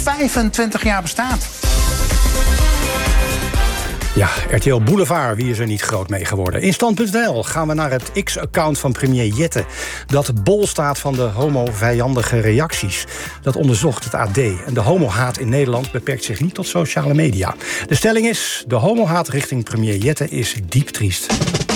25 jaar bestaat. Ja, RTL Boulevard, wie is er niet groot mee geworden? In Stand.nl gaan we naar het X-account van premier Jette, dat bol staat van de homo-vijandige reacties. Dat onderzocht het AD. En de homohaat in Nederland beperkt zich niet tot sociale media. De stelling is, de homohaat richting premier Jette is diep triest.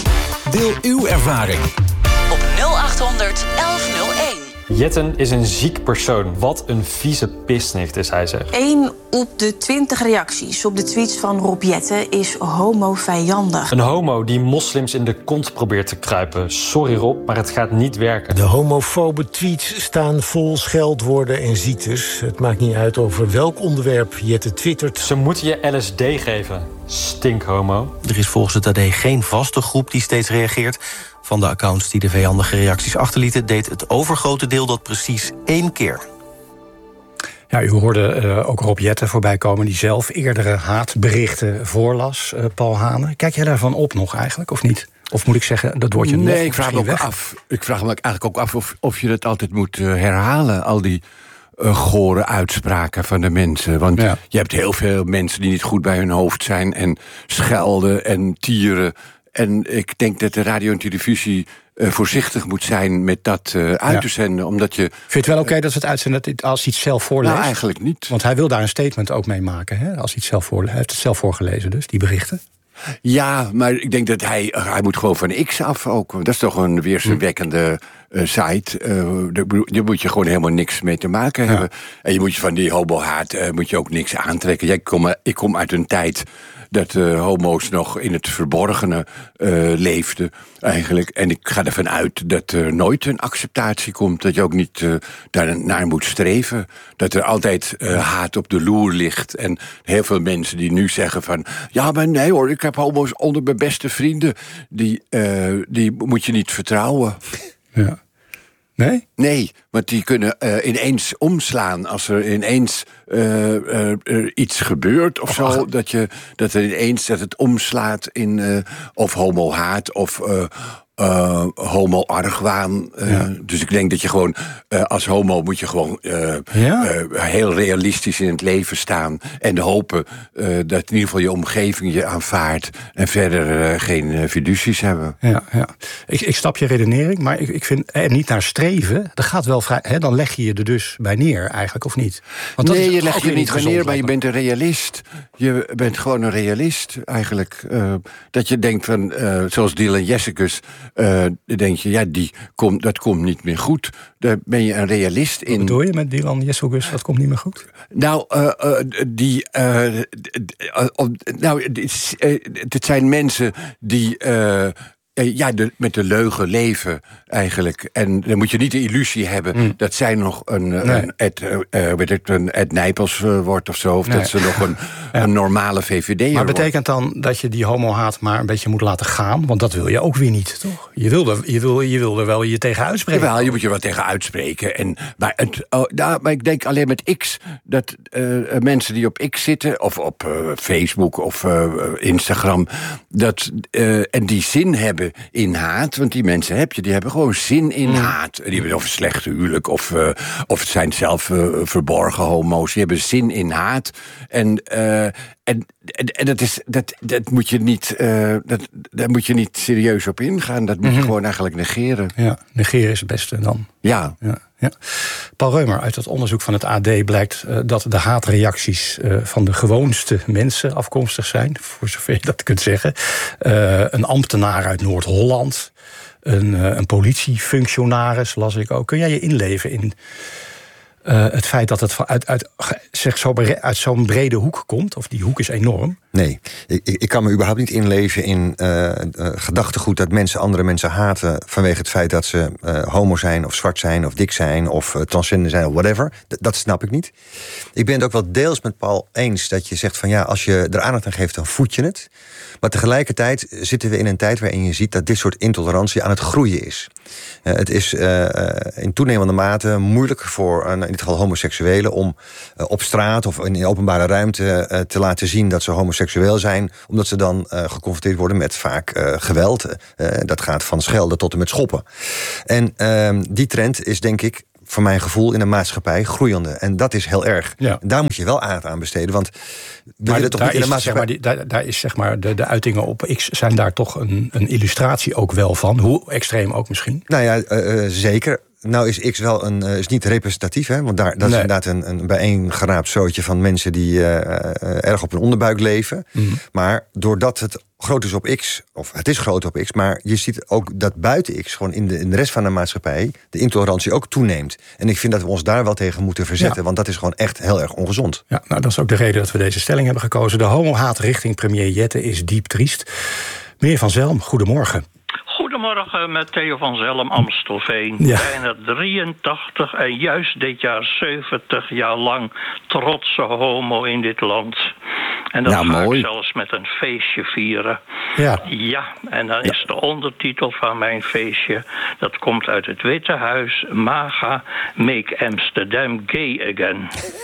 Deel uw ervaring op 0800 1101. Jetten is een ziek persoon. Wat een vieze pisnicht is hij, zeg. 1 op de 20 reacties op de tweets van Rob Jetten is homo-vijandig. Een homo die moslims in de kont probeert te kruipen. Sorry Rob, maar het gaat niet werken. De homofobe tweets staan vol scheldwoorden en ziektes. Het maakt niet uit over welk onderwerp Jetten twittert. Ze moeten je LSD geven. Stinkhomo. Er is volgens het AD geen vaste groep die steeds reageert. Van de accounts die de vijandige reacties achterlieten, deed het overgrote deel dat precies 1 keer. Ja, u hoorde ook Rob Jetten voorbij komen, die zelf eerdere haatberichten voorlas, Paul Hane. Kijk jij daarvan op nog eigenlijk, of niet? Of moet ik zeggen, dat woordje nog ik vraag me ook af. Ik vraag me eigenlijk ook af of je dat altijd moet herhalen, al die gore uitspraken van de mensen. Want je hebt heel veel mensen die niet goed bij hun hoofd zijn en schelden en tieren. En ik denk dat de radio en televisie voorzichtig moet zijn met dat uit te zenden. Omdat je... Vind je het wel oké dat ze het uitzenden als hij het zelf voorleest? Nou, eigenlijk niet. Want hij wil daar een statement ook mee maken, hè? Als hij het zelf voorleest. Hij heeft het zelf voorgelezen, dus, die berichten. Ja, maar ik denk dat hij moet gewoon van X af ook. Dat is toch een weerzinwekkende site. Daar moet je gewoon helemaal niks mee te maken hebben. En je moet je van die homohaat moet je ook niks aantrekken. Ik kom uit een tijd dat homo's nog in het verborgene leefden, eigenlijk. En ik ga ervan uit dat er nooit een acceptatie komt. Dat je ook niet daarnaar moet streven. Dat er altijd haat op de loer ligt. En heel veel mensen die nu zeggen van... ja, maar nee hoor, ik heb homo's onder mijn beste vrienden. Die moet je niet vertrouwen. Ja. Nee? Nee, want die kunnen ineens omslaan als er ineens iets gebeurt of zo. Dat het omslaat in of homohaat of homo-argwaan. Dus ik denk dat je gewoon als homo moet je gewoon heel realistisch in het leven staan. En hopen dat in ieder geval je omgeving je aanvaardt. En verder geen fiducies hebben. Ja. Ik snap je redenering, maar ik vind er niet naar streven. Dat gaat wel vrij. Hè, dan leg je je er dus bij neer eigenlijk, of niet? Want dat nee, je legt je niet bij neer, maar je bent een realist. Je bent gewoon een realist eigenlijk. Dat je denkt van, zoals Dylan Jessicus... denk je, dat komt niet meer goed. Daar ben je een realist in. Wat bedoel je met Dylan Jessicus, dat komt niet meer goed? Nou, dit zijn mensen die... met de leugen leven eigenlijk. En dan moet je niet de illusie hebben dat zij nog een Ed Nijpels wordt of zo. Of dat ze nog een normale VVD'er wordt. Maar betekent dan dat je die homohaat maar een beetje moet laten gaan? Want dat wil je ook weer niet, toch? Je wil er wel je tegen uitspreken. Jawel, je moet je wel tegen uitspreken. Maar ik denk alleen met X... dat mensen die op X zitten... of op Facebook of Instagram... en die zin hebben in haat, want die mensen die hebben gewoon zin in haat. Die hebben of een slechte huwelijk, of het zijn zelf verborgen homo's. Die hebben zin in haat. En dat moet je niet, daar moet je niet serieus op ingaan. Dat moet je gewoon eigenlijk negeren. Ja, negeren is het beste dan. Ja. Paul Reumer, uit het onderzoek van het AD blijkt dat de haatreacties van de gewoonste mensen afkomstig zijn, voor zover je dat kunt zeggen. Een ambtenaar uit Noord-Holland, een politiefunctionaris, las ik ook. Kun jij je inleven in het feit dat het uit zo'n brede hoek komt? Of die hoek is enorm? Nee, ik kan me überhaupt niet inleven in gedachtegoed dat mensen andere mensen haten vanwege het feit dat ze homo zijn, of zwart zijn, of dik zijn, of transgender zijn, of whatever. Dat snap ik niet. Ik ben het ook wel deels met Paul eens dat je zegt van ja, als je er aandacht aan geeft, dan voed je het. Maar tegelijkertijd zitten we in een tijd waarin je ziet dat dit soort intolerantie aan het groeien is. Het is in toenemende mate moeilijk voor in dit geval homoseksuelen om op straat of in openbare ruimte te laten zien dat ze homoseksueel zijn, omdat ze dan geconfronteerd worden met vaak geweld. Dat gaat van schelden tot en met schoppen. En die trend is denk ik voor mijn gevoel in een maatschappij groeiende. En dat is heel erg. Ja. Daar moet je wel aandacht aan besteden. Want we willen toch daar niet in een is, maatschappij... daar is zeg maar de uitingen op X zijn daar toch een illustratie ook wel van. Hoe extreem ook misschien. Nou ja, zeker. Nou is X wel is niet representatief, hè? Want dat is inderdaad een bijeengeraapt zootje van mensen die erg op hun onderbuik leven. Maar doordat het groot is op X, of het is groot op X, maar je ziet ook dat buiten X, gewoon in de rest van de maatschappij, de intolerantie ook toeneemt. En ik vind dat we ons daar wel tegen moeten verzetten, want dat is gewoon echt heel erg ongezond. Ja, nou, dat is ook de reden dat we deze stelling hebben gekozen. De homohaat richting premier Jette is diep triest. Meneer Van Zelm, goedemorgen. Goedemorgen met Theo van Zelm, Amstelveen. Ja. Bijna 83 en juist dit jaar 70 jaar lang trotse homo in dit land. En dat ga mooi. ik zelfs met een feestje vieren. Ja, En dan is de ondertitel van mijn feestje, dat komt uit het Witte Huis, MAGA, Make Amsterdam Gay Again.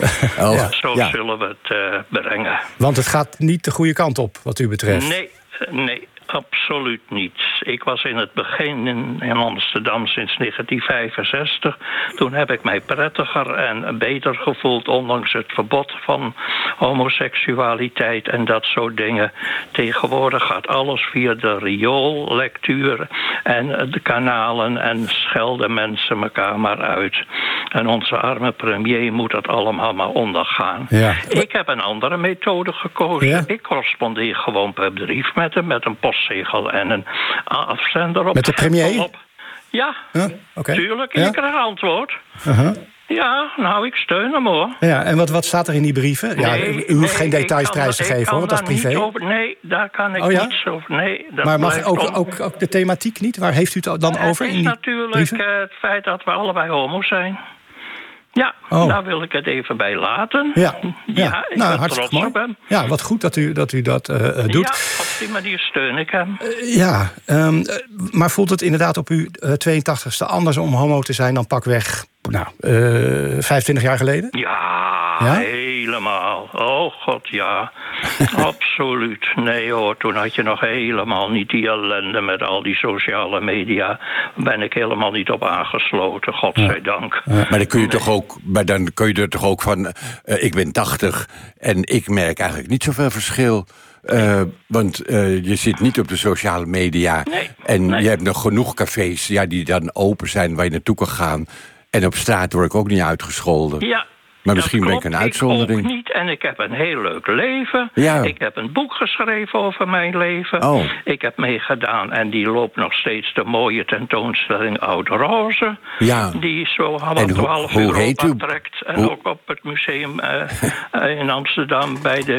Zo zullen we het brengen. Want het gaat niet de goede kant op, wat u betreft. Nee, absoluut niet. Ik was in het begin in Amsterdam sinds 1965. Toen heb ik mij prettiger en beter gevoeld, ondanks het verbod van homoseksualiteit en dat soort dingen. Tegenwoordig gaat alles via de rioollectuur en de kanalen en schelden mensen elkaar maar uit. En onze arme premier moet dat allemaal maar ondergaan. Ja. Ik heb een andere methode gekozen. Ja? Ik correspondeer gewoon per brief met hem, met een postzegel en een afzender op. Met de premier? Ja, tuurlijk. En ik krijg antwoord. Ja, nou, ik steun hem, hoor. Ja, en wat staat er in die brieven? U hoeft geen details prijs te geven, hoor, want dat is privé. Nee, daar kan ik niets over. Nee, dat maar mag ook de thematiek niet? Waar heeft u het dan over? Het is in die natuurlijk brieven? Het feit dat we allebei homo zijn. Ja, daar wil ik het even bij laten. Ja, ik ben trots op hem. Ja, wat goed dat u dat doet. Ja, op die manier steun ik hem. Maar voelt het inderdaad op uw 82e anders om homo te zijn dan pakweg 25 jaar geleden? Ja, helemaal. Oh god, ja. Absoluut. Nee hoor, toen had je nog helemaal niet die ellende met al die sociale media. Ben ik helemaal niet op aangesloten, godzijdank. Maar dan kun je er toch ook van, ik ben 80 en ik merk eigenlijk niet zoveel verschil. Want je zit niet op de sociale media. Je hebt nog genoeg cafés die dan open zijn waar je naartoe kan gaan. En op straat word ik ook niet uitgescholden. Ja. Maar misschien ben ik een uitzondering. Ik ook niet. En ik heb een heel leuk leven. Ja. Ik heb een boek geschreven over mijn leven. Ik heb meegedaan en die loopt nog steeds de mooie tentoonstelling Oud Roze. Ja. Die zo half Europa trekt. En ook op het museum in Amsterdam bij de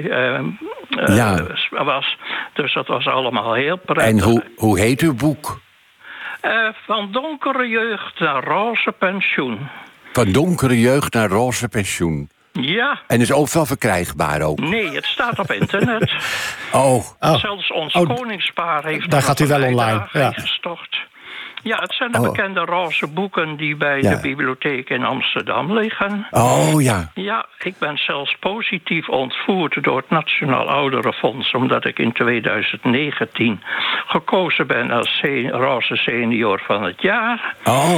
gay was. Dus dat was allemaal heel prettig. En hoe heet uw boek? Van donkere jeugd naar roze pensioen. Van donkere jeugd naar roze pensioen. Ja. En is overal verkrijgbaar ook? Nee, het staat op internet. Zelfs ons koningspaar heeft daar gaat u wel online gestocht. Ja, het zijn de bekende roze boeken die bij de bibliotheek in Amsterdam liggen. Ja, ik ben zelfs positief ontvoerd door het Nationaal Ouderenfonds, omdat ik in 2019 gekozen ben als roze senior van het jaar.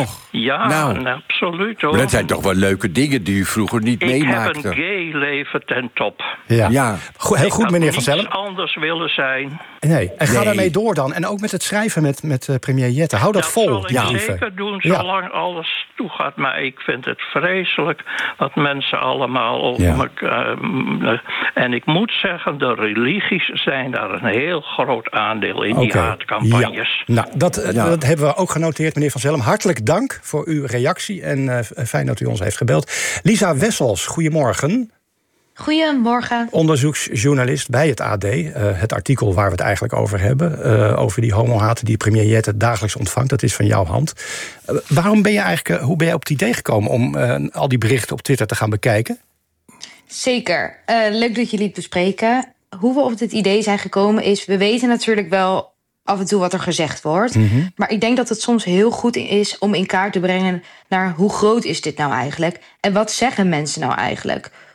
Absoluut hoor. Maar dat zijn toch wel leuke dingen die u vroeger niet meemaakte. Ik heb een gay leven ten top. Ja. Heel goed, meneer Van Zelm. Ik had anders willen zijn. Nee, en ga daarmee door dan. En ook met het schrijven met premier Jette. Hou dat vol. Dat zal ik zeker doen, zolang alles toegaat. Maar ik vind het vreselijk wat mensen allemaal over elkaar... En ik moet zeggen, de religies zijn daar een heel groot aandeel in, die haatcampagnes. Ja. Nou, dat hebben we ook genoteerd, meneer Van Zelm. Hartelijk dank voor uw reactie en fijn dat u ons heeft gebeld. Lisa Wessels, goedemorgen. Goedemorgen. Onderzoeksjournalist bij het AD. Het artikel waar we het eigenlijk over hebben. Over die homohaat die premier Jette dagelijks ontvangt. Dat is van jouw hand. Hoe ben je op het idee gekomen om al die berichten op Twitter te gaan bekijken? Zeker. Leuk dat jullie het bespreken. Hoe we op dit idee zijn gekomen is... we weten natuurlijk wel af en toe wat er gezegd wordt. Mm-hmm. Maar ik denk dat het soms heel goed is om in kaart te brengen... naar hoe groot is dit nou eigenlijk? En wat zeggen mensen nou eigenlijk?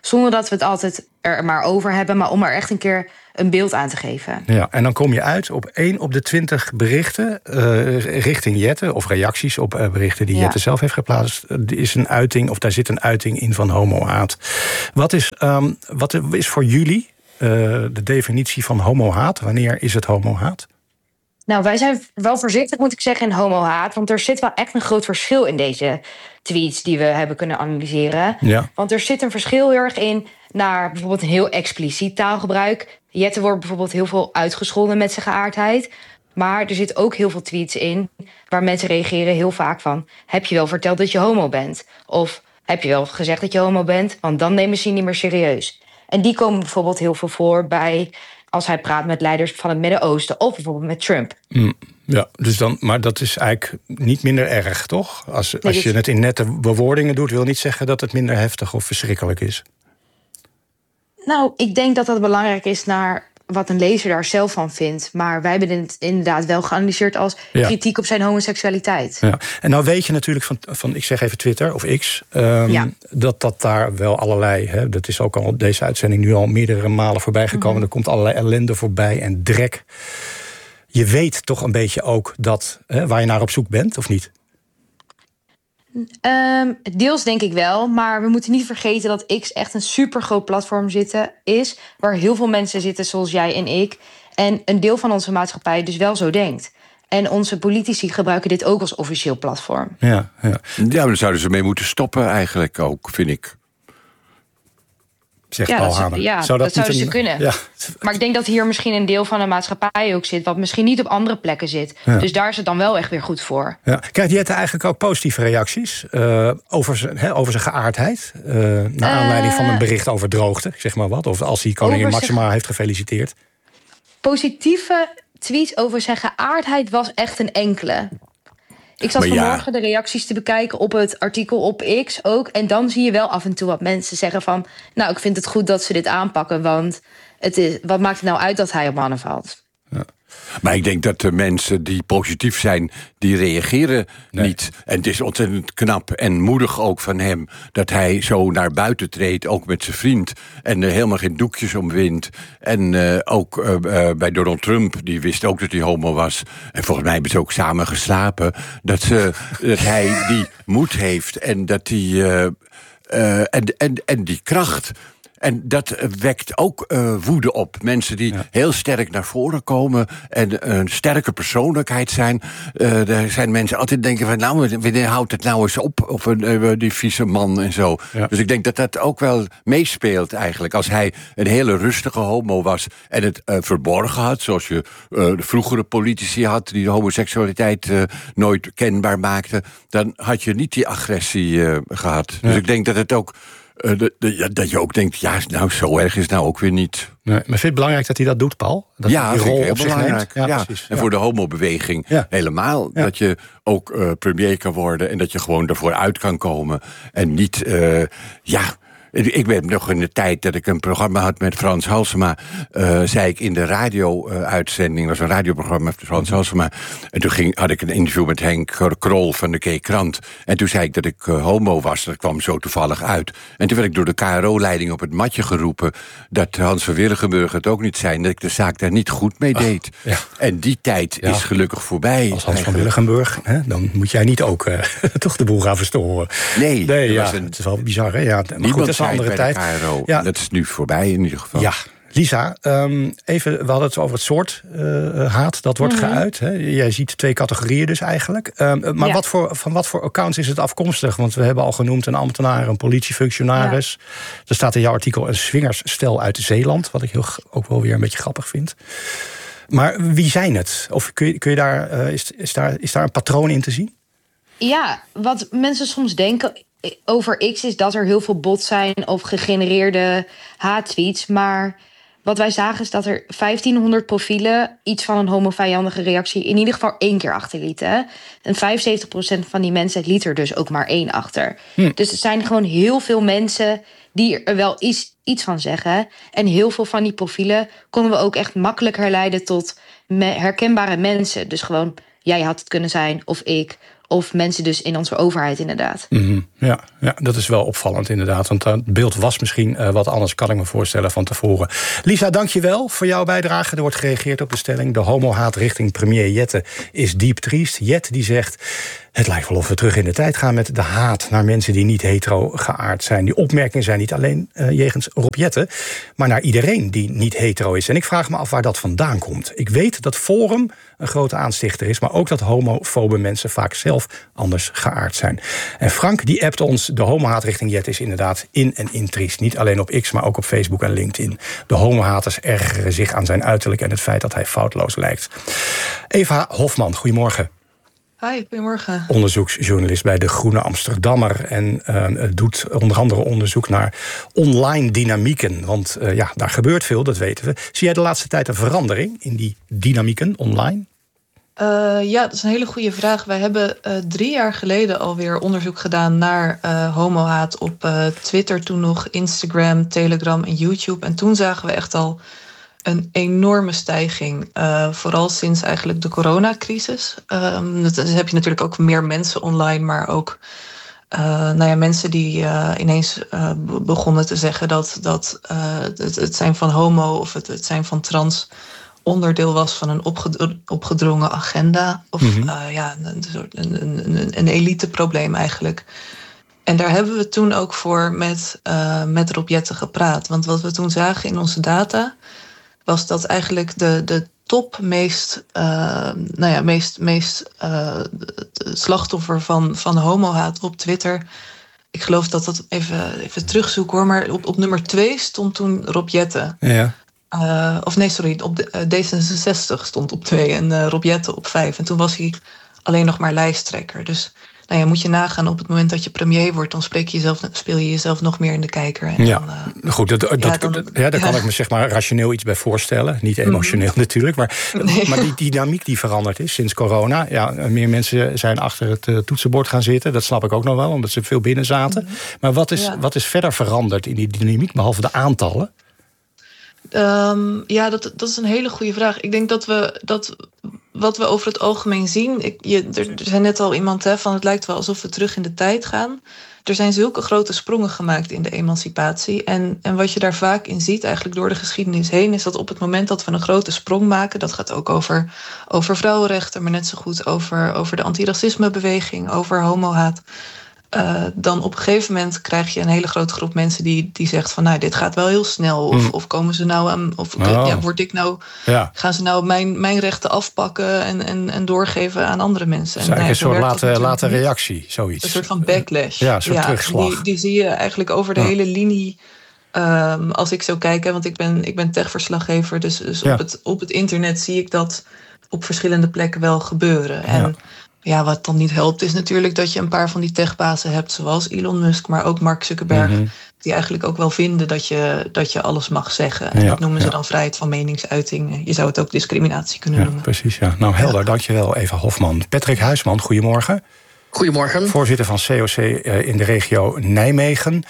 Zonder dat we het altijd er maar over hebben, maar om er echt een keer een beeld aan te geven. Ja, en dan kom je uit op 1 op de 20 berichten richting Jette, of reacties op berichten die Jette zelf heeft geplaatst. Is een uiting, of daar zit een uiting in van homohaat. Wat is voor jullie de definitie van homohaat? Wanneer is het homohaat? Nou, wij zijn wel voorzichtig, moet ik zeggen, in homohaat. Want er zit wel echt een groot verschil in deze tweets die we hebben kunnen analyseren. Ja. Want er zit een verschil heel erg in naar bijvoorbeeld een heel expliciet taalgebruik. Jette wordt bijvoorbeeld heel veel uitgescholden met zijn geaardheid. Maar er zit ook heel veel tweets in waar mensen reageren heel vaak van: heb je wel verteld dat je homo bent? Of heb je wel gezegd dat je homo bent? Want dan nemen ze je niet meer serieus. En die komen bijvoorbeeld heel veel voor bij als hij praat met leiders van het Midden-Oosten of bijvoorbeeld met Trump. Ja, dus dan, maar dat is eigenlijk niet minder erg, toch? Als je het in nette bewoordingen doet, wil niet zeggen dat het minder heftig of verschrikkelijk is. Nou, ik denk dat dat belangrijk is naar wat een lezer daar zelf van vindt. Maar wij hebben het inderdaad wel geanalyseerd als kritiek op zijn homoseksualiteit. Ja. En nou weet je natuurlijk van ik zeg even Twitter of X, dat daar wel allerlei, dat is ook al deze uitzending nu al meerdere malen voorbij gekomen. Er komt allerlei ellende voorbij en drek. Je weet toch een beetje ook dat waar je naar op zoek bent, of niet? Deels denk ik wel, maar we moeten niet vergeten dat X echt een supergroot platform is, waar heel veel mensen zitten zoals jij en ik. En een deel van onze maatschappij dus wel zo denkt. En onze politici gebruiken dit ook als officieel platform. Ja, daar zouden ze mee moeten stoppen eigenlijk ook, vind ik. Zegt Paul Hamer. Dat zouden ze kunnen. Ja. Maar ik denk dat hier misschien een deel van de maatschappij ook zit, wat misschien niet op andere plekken zit. Ja. Dus daar is het dan wel echt weer goed voor. Ja. Krijgt Jette eigenlijk ook positieve reacties over zijn geaardheid? Naar aanleiding van een bericht over droogte, zeg maar wat? Of als hij koningin Maxima heeft gefeliciteerd? Positieve tweets over zijn geaardheid was echt een enkele. Ik zat vanmorgen de reacties te bekijken op het artikel op X ook. En dan zie je wel af en toe wat mensen zeggen van, nou, ik vind het goed dat ze dit aanpakken, want wat maakt het nou uit dat hij op mannen valt? Ja. Maar ik denk dat de mensen die positief zijn, die reageren niet. En het is ontzettend knap en moedig ook van hem dat hij zo naar buiten treedt, ook met zijn vriend, en er helemaal geen doekjes om wint. En ook bij Donald Trump, die wist ook dat hij homo was. En volgens mij hebben ze ook samen geslapen. Dat hij die moed heeft en dat hij en die kracht. En dat wekt ook woede op. Mensen die heel sterk naar voren komen en een sterke persoonlijkheid zijn. Er zijn mensen altijd denken van, nou, wanneer houdt het nou eens op? Of die vieze man en zo. Ja. Dus ik denk dat dat ook wel meespeelt eigenlijk. Als hij een hele rustige homo was en het verborgen had, zoals je de vroegere politici had die de homoseksualiteit nooit kenbaar maakten, dan had je niet die agressie gehad. Ja. Dus ik denk dat het ook dat je ook denkt, ja, nou, zo erg is het nou ook weer niet. Nee, maar vind je het belangrijk dat hij dat doet, Paul? Dat ja, die rol heel belangrijk. Ja, precies. En voor de homobeweging helemaal. Ja. Dat je ook premier kan worden en dat je gewoon ervoor uit kan komen. En niet, ik ben nog in de tijd dat ik een programma had met Frans Halsema, zei ik in de radio-uitzending, was een radioprogramma met Frans Halsema, en toen had ik een interview met Henk Krol van de K-krant. En toen zei ik dat ik homo was, dat kwam zo toevallig uit. En toen werd ik door de KRO-leiding op het matje geroepen dat Hans van Willigenburg het ook niet zei, dat ik de zaak daar niet goed mee deed. En die tijd is gelukkig voorbij. Als Hans van Willigenburg, dan moet jij niet ook toch de boel gaan verstoren. Nee, het is wel bizar, hè? Ja, maar goed, dat is een andere tijd. Dat is nu voorbij in ieder geval. Ja, Lisa, even, we hadden het over het soort haat dat wordt geuit. Hè? Jij ziet 2 categorieën dus eigenlijk. Maar van wat voor accounts is het afkomstig? Want we hebben al genoemd een ambtenaar, een politiefunctionaris. Ja. Er staat in jouw artikel een swingersstel uit Zeeland, wat ik ook wel weer een beetje grappig vind. Maar wie zijn het? Of kun je daar, is daar een patroon in te zien? Ja, wat mensen soms denken over X is dat er heel veel bots zijn of gegenereerde haattweets. Maar wat wij zagen is dat er 1500 profielen iets van een homovijandige reactie in ieder geval 1 keer achterlieten. En 75% van die mensen liet er dus ook maar 1 achter. Dus er zijn gewoon heel veel mensen die er wel iets van zeggen. En heel veel van die profielen konden we ook echt makkelijk herleiden tot herkenbare mensen. Dus gewoon, jij had het kunnen zijn, of ik, of mensen dus in onze overheid inderdaad. Mm-hmm. Ja, dat is wel opvallend inderdaad. Want het beeld was misschien wat anders, kan ik me voorstellen, van tevoren. Lisa, dank je wel voor jouw bijdrage. Er wordt gereageerd op de stelling: de homohaat richting premier Jette is diep triest. Jet die zegt: het lijkt wel of we terug in de tijd gaan met de haat naar mensen die niet hetero-geaard zijn. Die opmerkingen zijn niet alleen jegens Rob Jetten, maar naar iedereen die niet hetero is. En ik vraag me af waar dat vandaan komt. Ik weet dat Forum een grote aanstichter is, maar ook dat homofobe mensen vaak zelf anders geaard zijn. En Frank die appt ons: de homohaat richting Jet is inderdaad in en in triest. Niet alleen op X, maar ook op Facebook en LinkedIn. De homohaters ergeren zich aan zijn uiterlijk en het feit dat hij foutloos lijkt. Eva Hofman, goedemorgen. Hi, goedemorgen. Onderzoeksjournalist bij De Groene Amsterdammer. En doet onder andere onderzoek naar online dynamieken. Want daar gebeurt veel, dat weten we. Zie jij de laatste tijd een verandering in die dynamieken online? Ja, dat is een hele goede vraag. Wij hebben 3 jaar geleden alweer onderzoek gedaan naar homohaat op Twitter. Toen nog Instagram, Telegram en YouTube. En toen zagen we echt al een enorme stijging. Vooral sinds eigenlijk de coronacrisis. Dan heb je natuurlijk ook meer mensen online, maar ook mensen die ineens begonnen te zeggen dat het zijn van homo of het zijn van trans onderdeel was van een opgedrongen agenda. Of een eliteprobleem eigenlijk. En daar hebben we toen ook voor met Rob Jetten gepraat. Want wat we toen zagen in onze data was dat eigenlijk de top meest slachtoffer van homohaat op Twitter. Ik geloof dat even terugzoeken hoor, maar op nummer 2 stond toen Rob Jetten. Ja. D66 stond op 2 en Rob Jetten op 5. En toen was hij alleen nog maar lijsttrekker. Dus moet je nagaan, op het moment dat je premier wordt, dan speel je jezelf nog meer in de kijker. En goed, daar kan ik me zeg maar rationeel iets bij voorstellen. Niet emotioneel natuurlijk, maar die dynamiek die veranderd is sinds corona. Ja, meer mensen zijn achter het toetsenbord gaan zitten. Dat snap ik ook nog wel, omdat ze veel binnen zaten. Maar wat is verder veranderd in die dynamiek, behalve de aantallen? Dat is een hele goede vraag. Ik denk dat wat we over het algemeen zien. Er zei net al iemand van het lijkt wel alsof we terug in de tijd gaan. Er zijn zulke grote sprongen gemaakt in de emancipatie. En wat je daar vaak in ziet, eigenlijk door de geschiedenis heen, is dat op het moment dat we een grote sprong maken, dat gaat ook over vrouwenrechten, maar net zo goed over de antiracismebeweging, over homohaat. Dan op een gegeven moment krijg je een hele grote groep mensen die zegt van dit gaat wel heel snel. Of komen ze nou aan, gaan ze nou mijn rechten afpakken en doorgeven aan andere mensen. Het is eigenlijk een soort late reactie, zoiets. Een soort van backlash. Ja, een soort terugslag. Die zie je eigenlijk over de hele linie. Als ik zo kijk, want ik ben techverslaggever, dus op het internet zie ik dat op verschillende plekken wel gebeuren. En wat dan niet helpt is natuurlijk dat je een paar van die techbazen hebt, zoals Elon Musk, maar ook Mark Zuckerberg, die eigenlijk ook wel vinden dat je alles mag zeggen. En dat noemen ze dan vrijheid van meningsuiting. Je zou het ook discriminatie kunnen noemen. Precies, ja. Nou, helder, dankjewel Eva Hofman. Patrick Huisman, goedemorgen. Goedemorgen. Voorzitter van COC in de regio Nijmegen.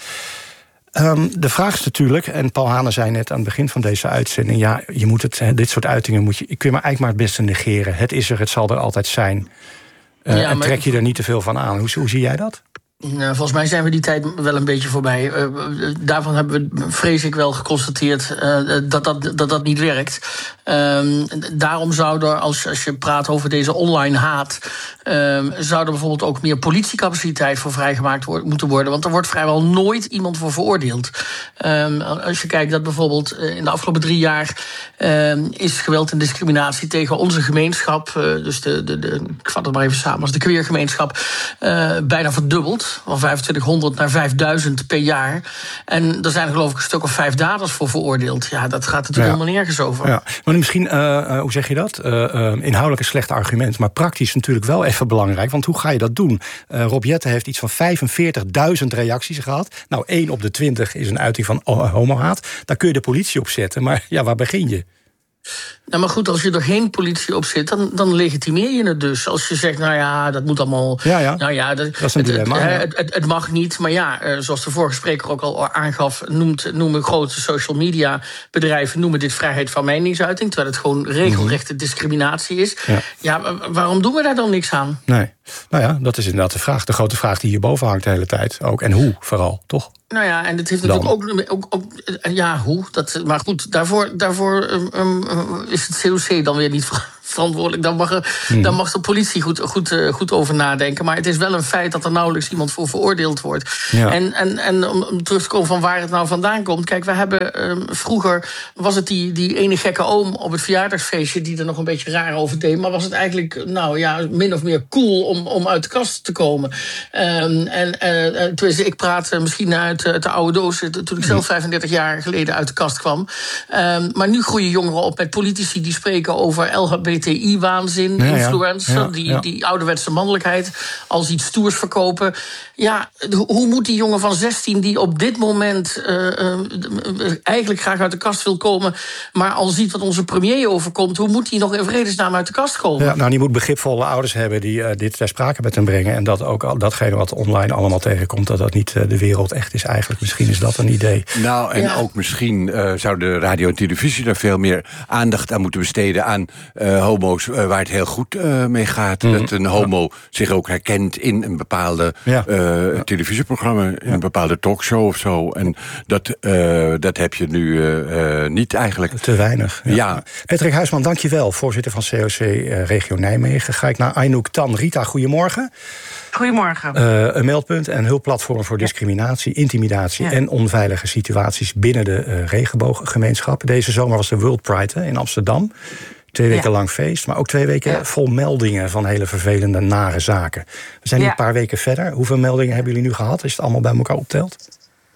De vraag is natuurlijk, en Paul Hane zei net aan het begin van deze uitzending, je moet dit soort uitingen kun je maar eigenlijk maar het beste negeren. Het is er, het zal er altijd zijn. En trek je er niet te veel van aan. Hoe zie jij dat? Volgens mij zijn we die tijd wel een beetje voorbij. Daarvan hebben we, vrees ik wel, geconstateerd dat niet werkt. Daarom zou er, als je praat over deze online haat, zou er bijvoorbeeld ook meer politiecapaciteit voor vrijgemaakt moeten worden. Want er wordt vrijwel nooit iemand voor veroordeeld. Als je kijkt dat bijvoorbeeld in de afgelopen 3 jaar is geweld en discriminatie tegen onze gemeenschap, dus ik vat het maar even samen, als de queergemeenschap, bijna verdubbeld. Van 2500 naar 5000 per jaar. En er zijn er geloof ik een stuk of 5 daders voor veroordeeld. Ja, dat gaat natuurlijk helemaal nergens over. Ja. Maar misschien, hoe zeg je dat? Inhoudelijk een slecht argument, maar praktisch natuurlijk wel even belangrijk. Want hoe ga je dat doen? Rob Jetten heeft iets van 45.000 reacties gehad. Nou, 1 op de 20 is een uiting van homohaat. Daar kun je de politie op zetten. Maar waar begin je? Nou, maar goed, als je er geen politie op zit, dan legitimeer je het dus. Als je zegt, dat moet allemaal. Dat is een dilemma. Het mag niet, maar zoals de vorige spreker ook al aangaf, noemen grote social media bedrijven noemen dit vrijheid van meningsuiting, terwijl het gewoon regelrechte discriminatie is. Ja, waarom doen we daar dan niks aan? Nee. Nou ja, dat is inderdaad de vraag. De grote vraag die hierboven hangt de hele tijd. Ook. En hoe vooral, toch? Nou ja, en het heeft natuurlijk ook ja, hoe? Maar goed, daarvoor is het COC dan weer niet verantwoordelijk. Dan mag de politie goed over nadenken. Maar het is wel een feit dat er nauwelijks iemand voor veroordeeld wordt. Ja. En om terug te komen van waar het nou vandaan komt. Kijk, we hebben vroeger was het die ene gekke oom op het verjaardagsfeestje die er nog een beetje raar over deed. Maar was het eigenlijk min of meer cool om uit de kast te komen. Tenminste, ik praat misschien uit de oude doos toen ik zelf 35 jaar geleden uit de kast kwam. Maar nu groeien jongeren op met politici die spreken over LHBTI-waanzin, influencer, die ouderwetse mannelijkheid als iets stoers verkopen. Ja, hoe moet die jongen van 16 die op dit moment eigenlijk graag uit de kast wil komen, maar al ziet wat onze premier overkomt, hoe moet hij nog in vredesnaam uit de kast komen? Ja, die moet begripvolle ouders hebben die dit ter sprake met hem brengen. En dat ook al datgene wat online allemaal tegenkomt, dat niet de wereld echt is eigenlijk. Misschien is dat een idee. Nou, en ook misschien zou de radio en televisie daar veel meer aandacht aan moeten besteden aan homo's waar het heel goed mee gaat. Dat een homo zich ook herkent in een bepaalde televisieprogramma, in een bepaalde talkshow of zo. En dat heb je nu niet eigenlijk. Te weinig. Ja. Patrick Huisman, dank je wel. Voorzitter van COC Regio Nijmegen. Ga ik naar Aynouk Tan. Rita, goedemorgen. Goedemorgen. Een meldpunt en hulpplatform voor discriminatie, intimidatie en onveilige situaties binnen de regenbooggemeenschap. Deze zomer was de World Pride in Amsterdam. 2 weken lang feest, maar ook 2 weken vol meldingen van hele vervelende, nare zaken. We zijn nu een paar weken verder. Hoeveel meldingen hebben jullie nu gehad? Is het allemaal bij elkaar opteld?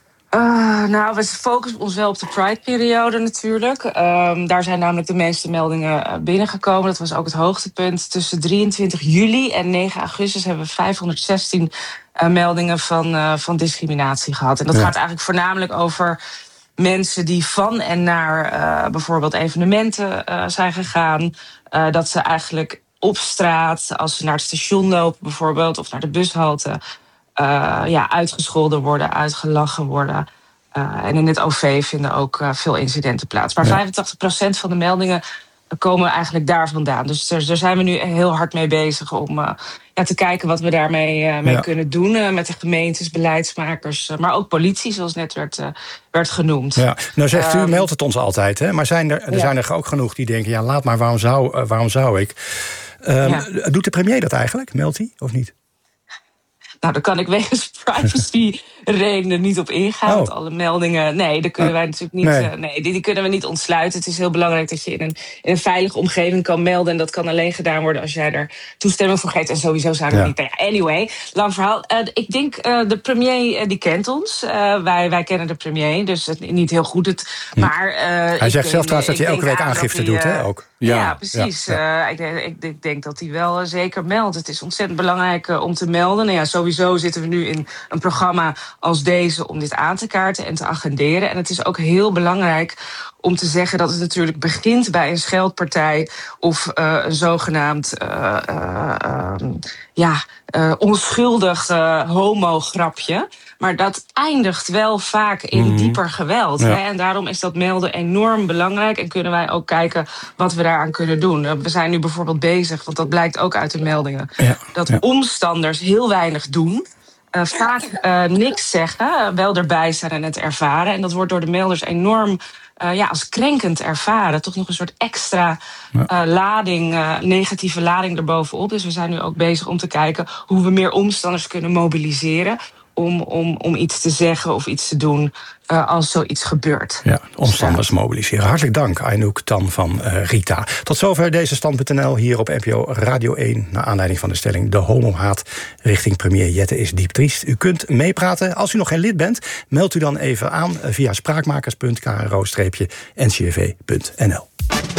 We focussen ons wel op de Pride-periode natuurlijk. Daar zijn namelijk de meeste meldingen binnengekomen. Dat was ook het hoogtepunt. Tussen 23 juli en 9 augustus hebben we 516 meldingen van discriminatie gehad. En dat gaat eigenlijk voornamelijk over mensen die van en naar bijvoorbeeld evenementen zijn gegaan. Dat ze eigenlijk op straat, als ze naar het station lopen bijvoorbeeld, of naar de bushalte, uitgescholden worden, uitgelachen worden. En in het OV vinden ook veel incidenten plaats. Maar 85% van de meldingen komen eigenlijk daar vandaan. Dus daar zijn we nu heel hard mee bezig om te kijken wat we daarmee kunnen doen. Met de gemeentes, beleidsmakers, maar ook politie, zoals net werd genoemd. Ja. Nou zegt u, meldt het ons altijd, hè? Maar zijn er ook genoeg die denken, laat maar, waarom zou ik? Doet de premier dat eigenlijk? Meldt hij of niet? Nou, daar kan ik wegens privacy-redenen niet op ingaan. Want alle meldingen, daar kunnen wij natuurlijk niet. Die kunnen we niet ontsluiten. Het is heel belangrijk dat je in een veilige omgeving kan melden. En dat kan alleen gedaan worden als jij er toestemming voor geeft. En sowieso zijn we niet. Anyway, lang verhaal. Ik denk, de premier die kent ons. Wij kennen de premier, dus niet heel goed. Maar hij zegt zelf trouwens dat hij elke week aangifte doet, hè? Ook. Ja, precies. Ik denk dat hij wel zeker meldt. Het is ontzettend belangrijk om te melden. Nou ja, sowieso zitten we nu in een programma als deze om dit aan te kaarten en te agenderen. En het is ook heel belangrijk om te zeggen dat het natuurlijk begint bij een scheldpartij of een zogenaamd onschuldig homo-grapje. Maar dat eindigt wel vaak in dieper geweld. Hè? En daarom is dat melden enorm belangrijk. En kunnen wij ook kijken wat we daaraan kunnen doen. We zijn nu bijvoorbeeld bezig, want dat blijkt ook uit de meldingen, dat omstanders heel weinig doen. Vaak niks zeggen, wel erbij zijn en het ervaren. En dat wordt door de melders enorm als krenkend ervaren. Toch nog een soort extra negatieve lading erbovenop. Dus we zijn nu ook bezig om te kijken hoe we meer omstanders kunnen mobiliseren om iets te zeggen of iets te doen als zoiets gebeurt. Ja, omstanders mobiliseren. Hartelijk dank, Aynouk Tan van Rita. Tot zover deze Stand.nl hier op NPO Radio 1... naar aanleiding van de stelling: de homohaat richting premier Jette is diep triest. U kunt meepraten. Als u nog geen lid bent, meld u dan even aan via spraakmakers.kro-ncrv.nl.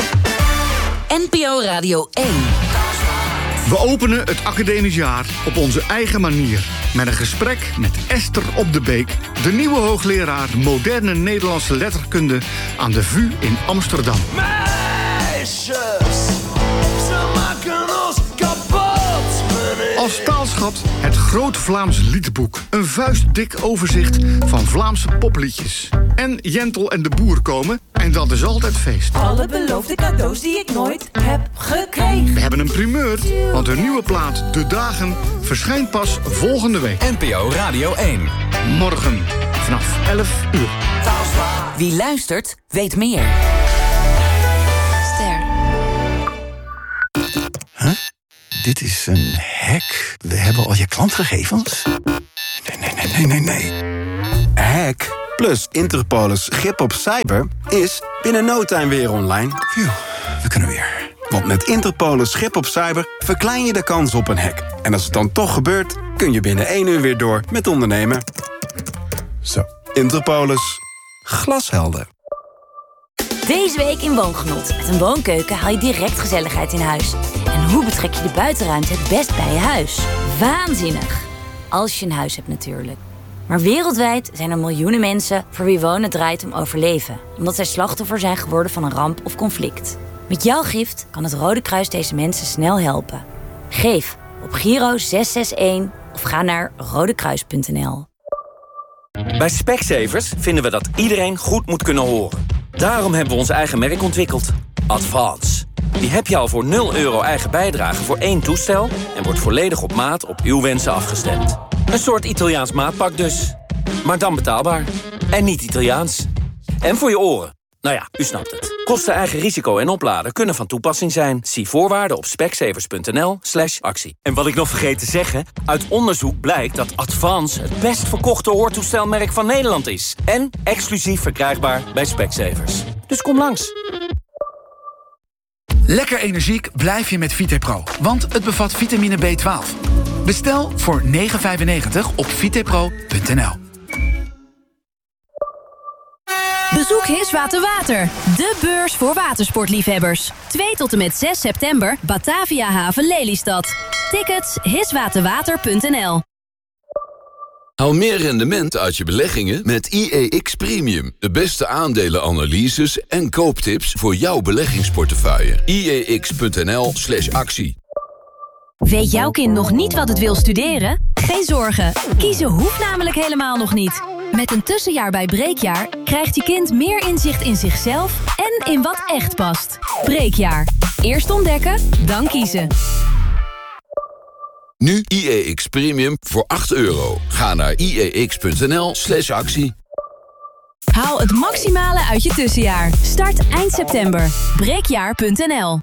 NPO Radio 1. We openen het academisch jaar op onze eigen manier. Met een gesprek met Esther Op de Beek, de nieuwe hoogleraar moderne Nederlandse letterkunde aan de VU in Amsterdam. Meisjes, ze maken ons kapot. als taalschat het Groot Vlaams Liedboek. Een vuistdik overzicht van Vlaamse popliedjes. En Jentel en de Boer komen en dat is altijd feest. Alle beloofde cadeaus die ik nooit heb gekregen. We hebben een primeur, want hun nieuwe plaat De Dagen verschijnt pas volgende week. NPO Radio 1. Morgen vanaf 11 uur. Wie luistert, weet meer. Ster. Huh? Dit is een hack. We hebben al je klantgegevens. Nee. Hack plus Interpolis grip op cyber is binnen no time weer online. Phew, we kunnen weer. Want met Interpolis grip op cyber verklein je de kans op een hack. En als het dan toch gebeurt, kun je binnen 1 uur weer door met ondernemen. Zo, Interpolis. Glashelder. Deze week in Woongenot. Met een woonkeuken haal je direct gezelligheid in huis. En hoe betrek je de buitenruimte het best bij je huis? Waanzinnig! Als je een huis hebt natuurlijk. Maar wereldwijd zijn er miljoenen mensen voor wie wonen draait om overleven. Omdat zij slachtoffer zijn geworden van een ramp of conflict. Met jouw gift kan het Rode Kruis deze mensen snel helpen. Geef op Giro 661 of ga naar rodekruis.nl. Bij Specsavers vinden we dat iedereen goed moet kunnen horen. Daarom hebben we ons eigen merk ontwikkeld. Advance. Die heb je al voor €0 eigen bijdrage voor 1 toestel... en wordt volledig op maat op uw wensen afgestemd. Een soort Italiaans maatpak dus. Maar dan betaalbaar. En niet Italiaans. En voor je oren. Nou ja, u snapt het. Kosten, eigen risico en opladen kunnen van toepassing zijn. Zie voorwaarden op specsavers.nl/actie. En wat ik nog vergeet te zeggen... uit onderzoek blijkt dat Advance het best verkochte hoortoestelmerk van Nederland is. En exclusief verkrijgbaar bij Specsavers. Dus kom langs. Lekker energiek blijf je met Vitepro, want het bevat vitamine B12. Bestel voor €9,95 op vitepro.nl. Bezoek Hiswater Water, de beurs voor watersportliefhebbers. 2 tot en met 6 september, Batavia Haven Lelystad. Tickets hiswaterwater.nl. Haal meer rendement uit je beleggingen met IEX Premium. De beste aandelenanalyses en kooptips voor jouw beleggingsportefeuille. IEX.nl/actie. Weet jouw kind nog niet wat het wil studeren? Geen zorgen, kiezen hoeft namelijk helemaal nog niet. Met een tussenjaar bij Breekjaar krijgt je kind meer inzicht in zichzelf en in wat echt past. Breekjaar. Eerst ontdekken, dan kiezen. Nu IEX Premium voor €8. Ga naar IEX.nl/actie. Haal het maximale uit je tussenjaar. Start eind september. Breekjaar.nl.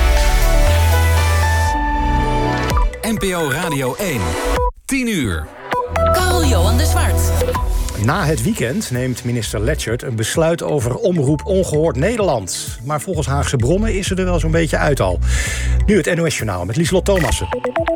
NPO Radio 1. 10 uur. Carl-Johan de Zwart. Na het weekend neemt minister Lechtert een besluit over Omroep Ongehoord Nederland. Maar volgens Haagse bronnen is ze er wel zo'n beetje uit al. Nu het NOS-journaal met Lieslot Thomassen.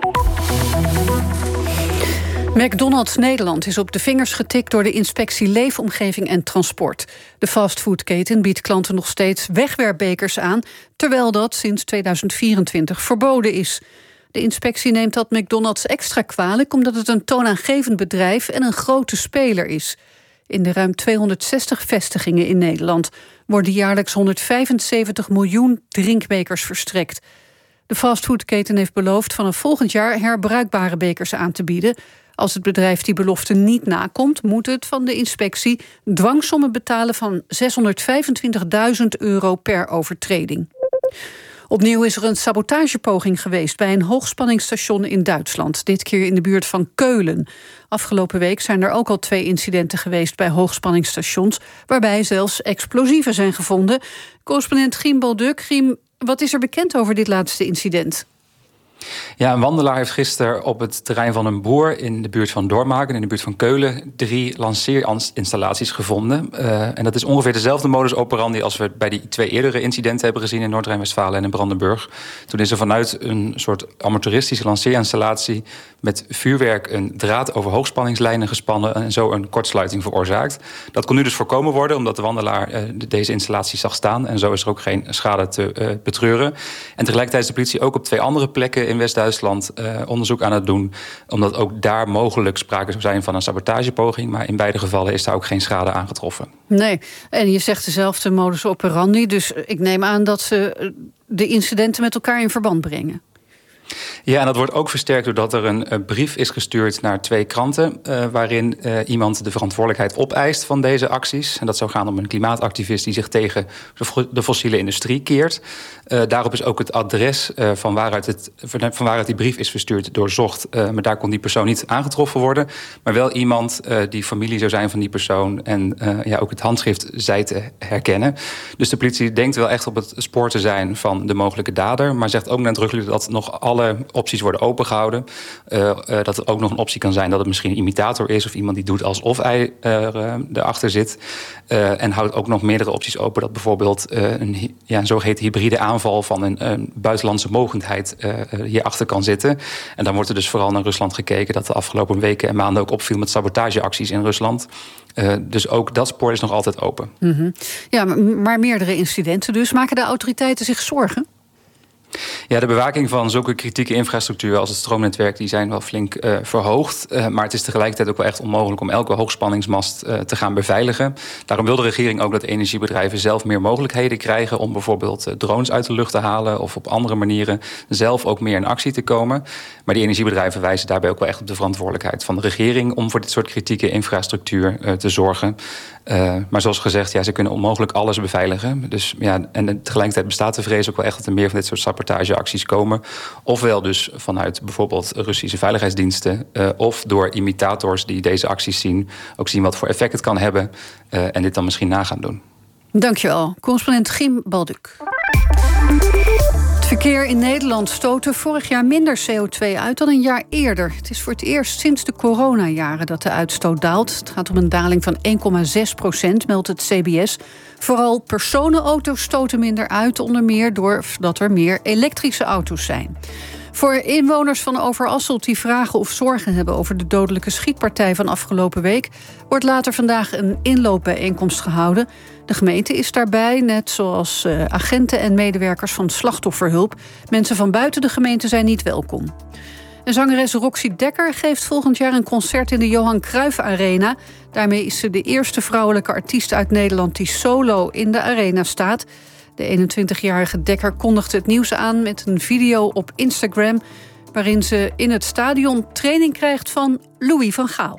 McDonald's Nederland is op de vingers getikt door de inspectie Leefomgeving en Transport. De fastfoodketen biedt klanten nog steeds wegwerpbekers aan, terwijl dat sinds 2024 verboden is. De inspectie neemt dat McDonald's extra kwalijk omdat het een toonaangevend bedrijf en een grote speler is. In de ruim 260 vestigingen in Nederland worden jaarlijks 175 miljoen drinkbekers verstrekt. De fastfoodketen heeft beloofd vanaf volgend jaar herbruikbare bekers aan te bieden. Als het bedrijf die belofte niet nakomt, moet het van de inspectie dwangsommen betalen van €625.000 per overtreding. Opnieuw is er een sabotagepoging geweest bij een hoogspanningsstation in Duitsland. Dit keer in de buurt van Keulen. Afgelopen week zijn er ook al 2 incidenten geweest bij hoogspanningsstations, waarbij zelfs explosieven zijn gevonden. Correspondent Griem Balduk. Griem, wat is er bekend over dit laatste incident? Ja, een wandelaar heeft gisteren op het terrein van een boer in de buurt van Dormagen, in de buurt van Keulen, 3 lanceerinstallaties gevonden. En dat is ongeveer dezelfde modus operandi als we bij die 2 eerdere incidenten hebben gezien in Noord-Rijn-Westfalen en in Brandenburg. Toen is er vanuit een soort amateuristische lanceerinstallatie met vuurwerk een draad over hoogspanningslijnen gespannen en zo een kortsluiting veroorzaakt. Dat kon nu dus voorkomen worden omdat de wandelaar deze installatie zag staan en zo is er ook geen schade te betreuren. En tegelijkertijd is de politie ook op 2 andere plekken in West-Duitsland onderzoek aan het doen, omdat ook daar mogelijk sprake zou zijn van een sabotagepoging, maar in beide gevallen is daar ook geen schade aangetroffen. Nee, en je zegt dezelfde modus operandi, dus ik neem aan dat ze de incidenten met elkaar in verband brengen. Ja, en dat wordt ook versterkt doordat er een brief is gestuurd naar 2 kranten... waarin iemand de verantwoordelijkheid opeist van deze acties. En dat zou gaan om een klimaatactivist die zich tegen de fossiele industrie keert. Daarop is ook het adres van waaruit die brief is verstuurd doorzocht. Maar daar kon die persoon niet aangetroffen worden. Maar wel iemand die familie zou zijn van die persoon... en ook het handschrift zei te herkennen. Dus de politie denkt wel echt op het spoor te zijn van de mogelijke dader... maar zegt ook nadrukkelijk dat nog alle opties worden opengehouden. Dat er ook nog een optie kan zijn dat het misschien een imitator is... of iemand die doet alsof hij erachter zit. En houdt ook nog meerdere opties open... dat bijvoorbeeld een zogeheten hybride aanval van een buitenlandse mogendheid hierachter kan zitten. En dan wordt er dus vooral naar Rusland gekeken... dat de afgelopen weken en maanden ook opviel met sabotageacties in Rusland. Dus ook dat spoor is nog altijd open. Mm-hmm. Ja, maar meerdere incidenten dus. Maken de autoriteiten zich zorgen? Ja, de bewaking van zulke kritieke infrastructuur als het stroomnetwerk... die zijn wel flink verhoogd. Maar het is tegelijkertijd ook wel echt onmogelijk... om elke hoogspanningsmast te gaan beveiligen. Daarom wil de regering ook dat energiebedrijven zelf meer mogelijkheden krijgen... om bijvoorbeeld drones uit de lucht te halen... of op andere manieren zelf ook meer in actie te komen. Maar die energiebedrijven wijzen daarbij ook wel echt op de verantwoordelijkheid van de regering... om voor dit soort kritieke infrastructuur te zorgen. Maar zoals gezegd, ze kunnen onmogelijk alles beveiligen. Dus en tegelijkertijd bestaat de vrees ook wel echt... dat er meer van dit soort sabotageacties komen. Ofwel dus vanuit bijvoorbeeld Russische veiligheidsdiensten... of door imitators die deze acties zien... ook zien wat voor effect het kan hebben... en dit dan misschien na gaan doen. Dankjewel. Correspondent Giem Balduk. Het verkeer in Nederland stootte vorig jaar minder CO2 uit dan een jaar eerder. Het is voor het eerst sinds de coronajaren dat de uitstoot daalt. Het gaat om een daling van 1,6%, meldt het CBS. Vooral personenauto's stoten minder uit, onder meer doordat er meer elektrische auto's zijn. Voor inwoners van Overasselt die vragen of zorgen hebben over de dodelijke schietpartij van afgelopen week, wordt later vandaag een inloopbijeenkomst gehouden. De gemeente is daarbij, net zoals agenten en medewerkers van slachtofferhulp. Mensen van buiten de gemeente zijn niet welkom. En zangeres Roxy Dekker geeft volgend jaar een concert in de Johan Cruijff Arena. Daarmee is ze de eerste vrouwelijke artiest uit Nederland die solo in de arena staat. De 21-jarige Dekker kondigde het nieuws aan met een video op Instagram, waarin ze in het stadion training krijgt van Louis van Gaal.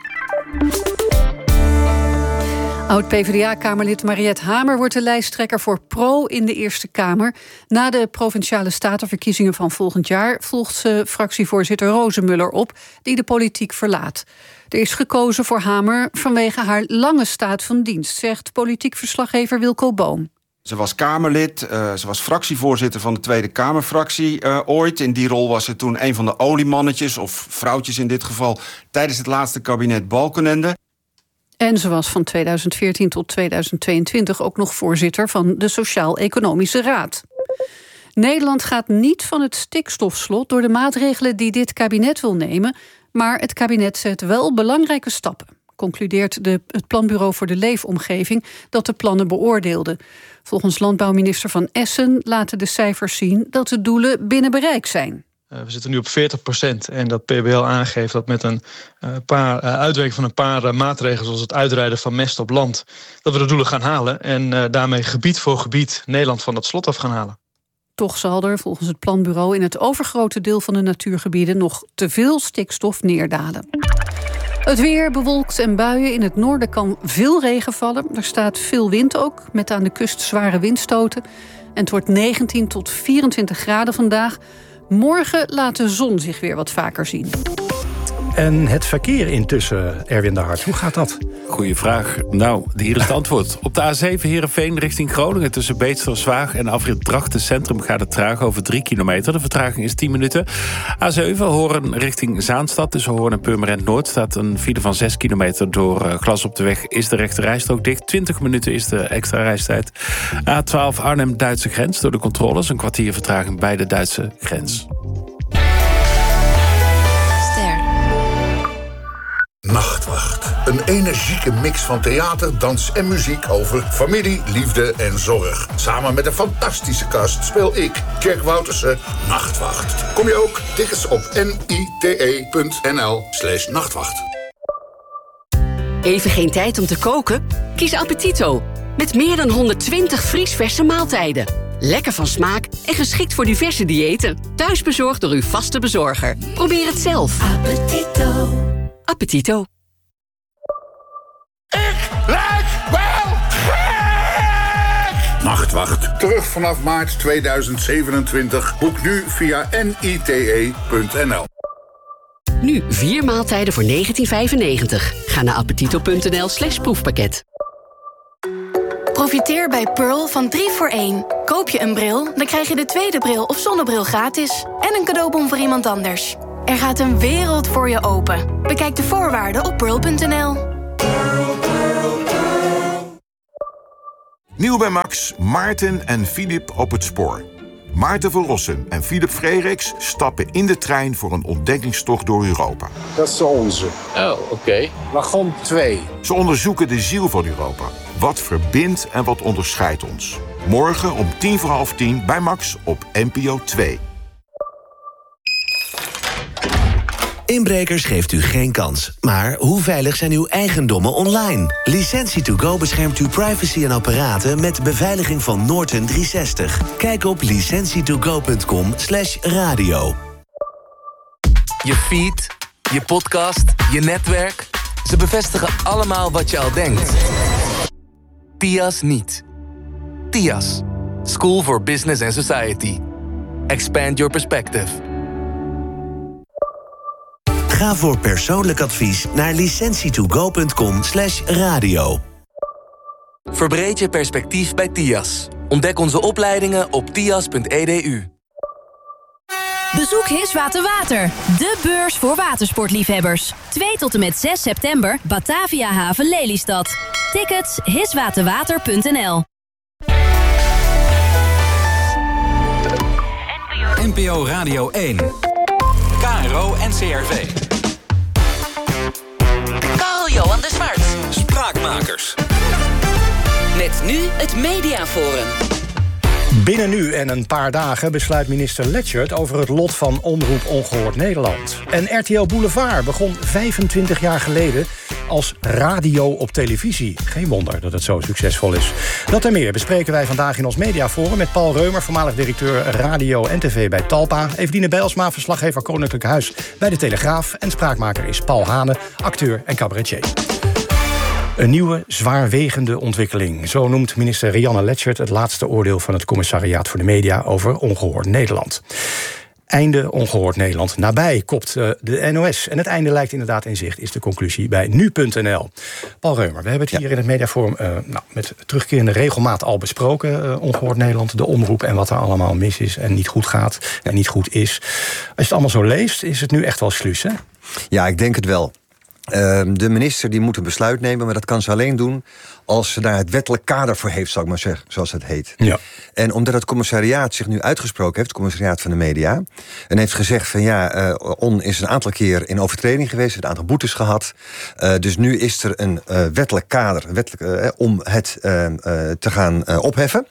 Oud-PVDA-kamerlid Mariette Hamer wordt de lijsttrekker voor PRO in de Eerste Kamer. Na de Provinciale Statenverkiezingen van volgend jaar volgt ze fractievoorzitter Rozenmuller op, die de politiek verlaat. Er is gekozen voor Hamer vanwege haar lange staat van dienst, zegt politiek verslaggever Wilco Boom. Ze was Kamerlid, ze was fractievoorzitter van de Tweede Kamerfractie ooit. In die rol was ze toen een van de oliemannetjes, of vrouwtjes in dit geval, tijdens het laatste kabinet Balkenende. En ze was van 2014 tot 2022 ook nog voorzitter van de Sociaal-Economische Raad. Nederland gaat niet van het stikstofslot door de maatregelen die dit kabinet wil nemen, maar het kabinet zet wel belangrijke stappen, concludeert het Planbureau voor de Leefomgeving dat de plannen beoordeelde. Volgens landbouwminister Van Essen laten de cijfers zien dat de doelen binnen bereik zijn. We zitten nu op 40% en dat PBL aangeeft dat met een uitwerking van een paar maatregelen, zoals het uitrijden van mest op land, dat we de doelen gaan halen en daarmee gebied voor gebied Nederland van dat slot af gaan halen. Toch zal er volgens het planbureau in het overgrote deel van de natuurgebieden nog te veel stikstof neerdalen. Het weer bewolkt en buien. In het noorden kan veel regen vallen. Er staat veel wind ook, met aan de kust zware windstoten. En het wordt 19 tot 24 graden vandaag. Morgen laat de zon zich weer wat vaker zien. En het verkeer intussen, Erwin de Hart, hoe gaat dat? Goeie vraag. Nou, hier is het antwoord. Op de A7 Heerenveen richting Groningen tussen Beesterszwaag en afrit Drachten Centrum gaat het traag over 3 kilometer. De vertraging is 10 minuten. A7 Hoorn richting Zaanstad tussen Hoorn en Purmerend Noord staat een file van 6 kilometer. Door glas op de weg is de rechte rijstrook dicht. 20 minuten is de extra reistijd. A12 Arnhem-Duitse grens door de controles. Een kwartier vertraging bij de Duitse grens. Nachtwacht. Een energieke mix van theater, dans en muziek over familie, liefde en zorg. Samen met een fantastische cast speel ik, Jack Woutersen, Nachtwacht. Kom je ook? Tickets op nite.nl/nachtwacht. Even geen tijd om te koken? Kies Appetito. Met meer dan 120 vriesverse maaltijden. Lekker van smaak en geschikt voor diverse diëten. Thuisbezorgd door uw vaste bezorger. Probeer het zelf. Appetito. Appetito. Nachtwacht. Terug vanaf maart 2027. Boek nu via nite.nl. Nu 4 maaltijden voor €19,95. Ga naar appetito.nl/proefpakket. Profiteer bij Pearl van 3 voor 1. Koop je een bril, dan krijg je de tweede bril of zonnebril gratis. En een cadeaubon voor iemand anders. Er gaat een wereld voor je open. Bekijk de voorwaarden op pearl.nl. Nieuw bij Max, Maarten en Filip op het spoor. Maarten van Rossum en Filip Frederiks stappen in de trein voor een ontdekkingstocht door Europa. Dat is de onze. Oh, oké. Wagon 2. Ze onderzoeken de ziel van Europa. Wat verbindt en wat onderscheidt ons? Morgen om 10:45 bij Max op NPO 2. Inbrekers geeft u geen kans. Maar hoe veilig zijn uw eigendommen online? Licentie2Go beschermt uw privacy en apparaten met beveiliging van Norton 360. Kijk op licentietogo.com/radio. Je feed, je podcast, je netwerk. Ze bevestigen allemaal wat je al denkt. TIAS niet. TIAS. School for Business and Society. Expand your perspective. Ga voor persoonlijk advies naar licentietogo.com/radio. Verbreed je perspectief bij TIAS. Ontdek onze opleidingen op tias.edu. Bezoek Hiswater Water, de beurs voor watersportliefhebbers. 2 tot en met 6 september, Batavia Haven Lelystad. Tickets hiswaterwater.nl. NPO Radio 1. KRO NCRV. Carl-Johan de Zwart. Spraakmakers. Met nu het Mediaforum. Binnen nu en een paar dagen besluit minister Letchert over het lot van Omroep Ongehoord Nederland. En RTL Boulevard begon 25 jaar geleden als radio op televisie. Geen wonder dat het zo succesvol is. Dat en meer bespreken wij vandaag in ons Mediaforum met Paul Reumer, voormalig directeur radio en tv bij Talpa. Eveline Bijlsma, verslaggever Koninklijk Huis bij De Telegraaf. En spraakmaker is Paul Hane, acteur en cabaretier. Een nieuwe, zwaarwegende ontwikkeling. Zo noemt minister Rianne Letchert het laatste oordeel van het Commissariaat voor de Media over Ongehoord Nederland. Einde Ongehoord Nederland nabij, kopt de NOS. En het einde lijkt inderdaad in zicht, is de conclusie bij nu.nl. Paul Reumer, we hebben het hier in het Mediaforum met terugkerende regelmaat al besproken. Ongehoord Nederland, de omroep en wat er allemaal mis is en niet goed gaat en niet goed is. Als je het allemaal zo leest, is het nu echt wel sluis, hè? Ja, ik denk het wel. De minister die moet een besluit nemen, maar dat kan ze alleen doen als ze daar het wettelijk kader voor heeft, zal ik maar zeggen, zoals het heet. Ja. En omdat het commissariaat zich nu uitgesproken heeft, het commissariaat van de media, en heeft gezegd van ON is een aantal keer in overtreding geweest, een aantal boetes gehad. Dus nu is er een wettelijk kader om het te gaan opheffen.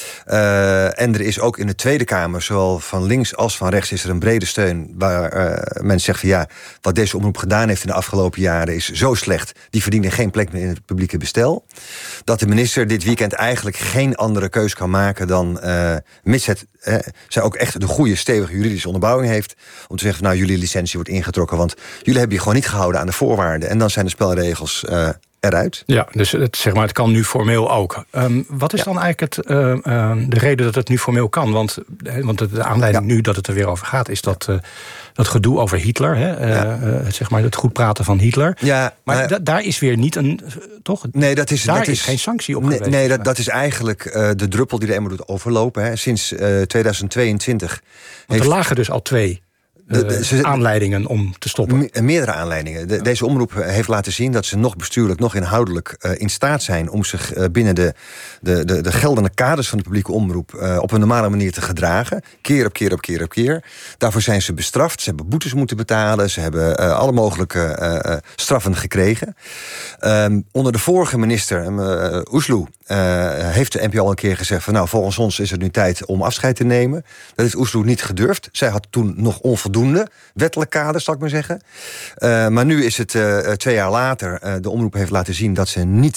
En er is ook in de Tweede Kamer, zowel van links als van rechts, is er een brede steun waar men zegt van wat deze omroep gedaan heeft in de afgelopen jaren is zo slecht, die verdienen geen plek meer in het publieke bestel, dat de minister dit weekend eigenlijk geen andere keus kan maken dan, mits zij ook echt de goede, stevige juridische onderbouwing heeft, om te zeggen van jullie licentie wordt ingetrokken, want jullie hebben je gewoon niet gehouden aan de voorwaarden. En dan zijn de spelregels eruit. Ja, dus het kan nu formeel ook. Wat is dan eigenlijk de reden dat het nu formeel kan? Want de aanleiding nu dat het er weer over gaat, is dat gedoe over Hitler. Het goed praten van Hitler. Ja, maar daar is weer niet een... Toch? Nee, dat is geen sanctie op geweest. Nee, dat is eigenlijk de druppel die er eenmaal doet overlopen. Hè. Sinds 2022. Want er lagen dus al 2... aanleidingen om te stoppen. Meerdere aanleidingen. Deze omroep heeft laten zien dat ze nog bestuurlijk, nog inhoudelijk in staat zijn om zich binnen de geldende kaders van de publieke omroep op een normale manier te gedragen. Keer op keer op keer op keer. Daarvoor zijn ze bestraft. Ze hebben boetes moeten betalen. Ze hebben alle mogelijke straffen gekregen. Onder de vorige minister, Oesloe, heeft de NPO al een keer gezegd van volgens ons is het nu tijd om afscheid te nemen. Dat heeft Oesloe niet gedurfd. Zij had toen nog onvoldoende wettelijk kader, zal ik maar zeggen. Maar nu is het 2 jaar later. De omroep heeft laten zien dat ze niet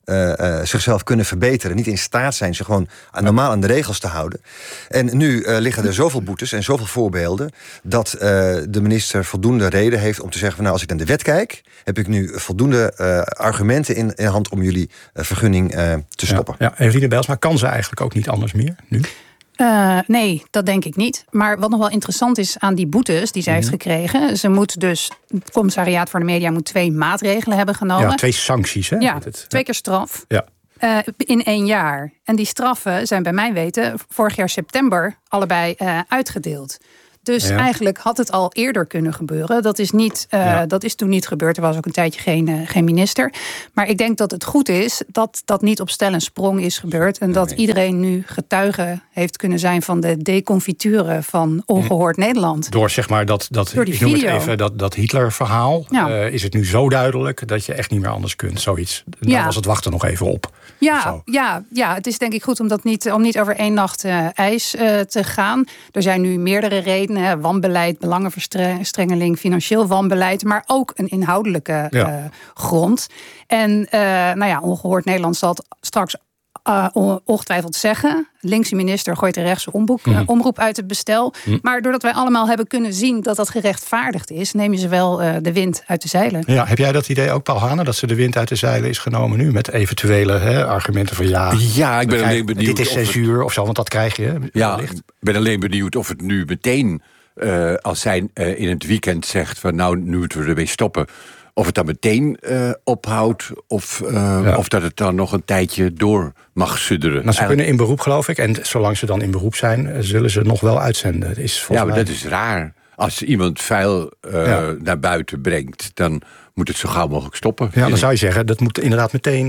zichzelf kunnen verbeteren, niet in staat zijn zich gewoon normaal aan de regels te houden. En nu liggen er zoveel boetes en zoveel voorbeelden dat de minister voldoende reden heeft om te zeggen van, nou, als ik naar de wet kijk, heb ik nu voldoende argumenten in hand om jullie vergunning te stoppen. Ja, Eveline Bijlsma, kan ze eigenlijk ook niet anders meer nu? Nee, dat denk ik niet. Maar wat nog wel interessant is aan die boetes die zij heeft gekregen, ze moet dus, het Commissariaat voor de Media moet 2 maatregelen hebben genomen. Ja, 2 sancties, hè? Ja, 2 keer straf. Ja. In 1 jaar. En die straffen zijn bij mijn weten vorig jaar september allebei uitgedeeld. Dus eigenlijk had het al eerder kunnen gebeuren. Dat is toen niet gebeurd. Er was ook een tijdje geen minister. Maar ik denk dat het goed is dat dat niet op stel en sprong is gebeurd. En dat iedereen nu getuige heeft kunnen zijn van de deconfiture van Ongehoord Nederland. Door zeg maar dat door die ik noem het video. even, dat Hitler-verhaal. Is het nu zo duidelijk dat je echt niet meer anders kunt. Zoiets. Dan was het wachten nog even op. Ja, het is denk ik goed om niet over 1 nacht ijs te gaan. Er zijn nu meerdere redenen. Wanbeleid, belangenverstrengeling, financieel wanbeleid, maar ook een inhoudelijke grond. En Ongehoord Nederland zal het straks ongetwijfeld zeggen. Linkse minister gooit de rechtse omroep uit het bestel. Maar doordat wij allemaal hebben kunnen zien dat dat gerechtvaardigd is, neem je ze wel de wind uit de zeilen. Ja, heb jij dat idee ook, Paul Hane, dat ze de wind uit de zeilen is genomen nu? Met eventuele argumenten van Ja, ik ben alleen benieuwd. Dit is censuur of zo, want dat krijg je. Ik ben alleen benieuwd of het nu meteen, als zij in het weekend zegt van nou, nu moeten we ermee stoppen, of het dan meteen ophoudt, of dat het dan nog een tijdje door mag sudderen. Nou, ze kunnen in beroep, geloof ik. En zolang ze dan in beroep zijn, zullen ze nog wel uitzenden. Maar dat is raar. Als iemand vuil naar buiten brengt, dan moet het zo gauw mogelijk stoppen. Ja, dan zou je zeggen, dat moet inderdaad meteen...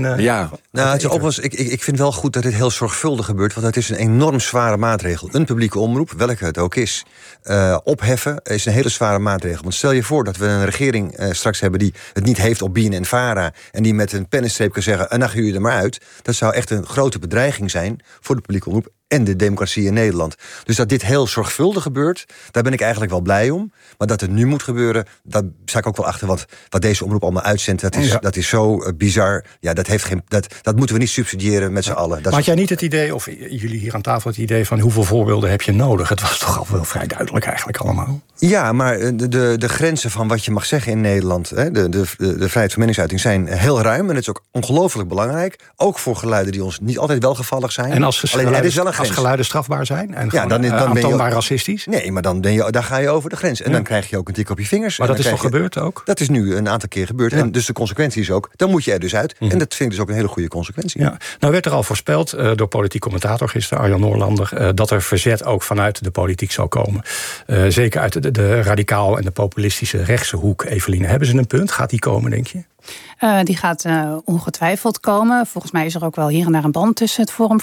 Ik vind wel goed dat dit heel zorgvuldig gebeurt, want het is een enorm zware maatregel. Een publieke omroep, welke het ook is, opheffen is een hele zware maatregel. Want stel je voor dat we een regering straks hebben die het niet heeft op BNN en VARA en die met een pennenstreep kan zeggen, en dan gaan jullie er maar uit. Dat zou echt een grote bedreiging zijn voor de publieke omroep en de democratie in Nederland. Dus dat dit heel zorgvuldig gebeurt, daar ben ik eigenlijk wel blij om. Maar dat het nu moet gebeuren, daar sta ik ook wel achter. Want wat deze omroep allemaal uitzendt, dat is zo bizar. Ja, dat moeten we niet subsidiëren met z'n allen. Maar had jij niet het idee, of jullie hier aan tafel het idee van hoeveel voorbeelden heb je nodig? Het was toch al wel vrij duidelijk eigenlijk allemaal. Ja, maar de grenzen van wat je mag zeggen in Nederland, de vrijheid van meningsuiting, zijn heel ruim. En het is ook ongelooflijk belangrijk. Ook voor geluiden die ons niet altijd welgevallig zijn. En als geluiden strafbaar zijn en dan ben je racistisch? Nee, maar dan ga je over de grens. En dan krijg je ook een tik op je vingers. Maar dat is toch gebeurd ook? Dat is nu een aantal keer gebeurd. Ja. En dus de consequentie is ook, dan moet je er dus uit. En dat vind ik dus ook een hele goede consequentie. Ja. Nou werd er al voorspeld door politiek commentator gisteren, Arjan Noorlander, dat er verzet ook vanuit de politiek zal komen. Zeker uit de radicaal en de populistische rechtse hoek. Eveline, hebben ze een punt? Gaat die komen, denk je? Die gaat ongetwijfeld komen. Volgens mij is er ook wel hier en daar een band tussen het Forum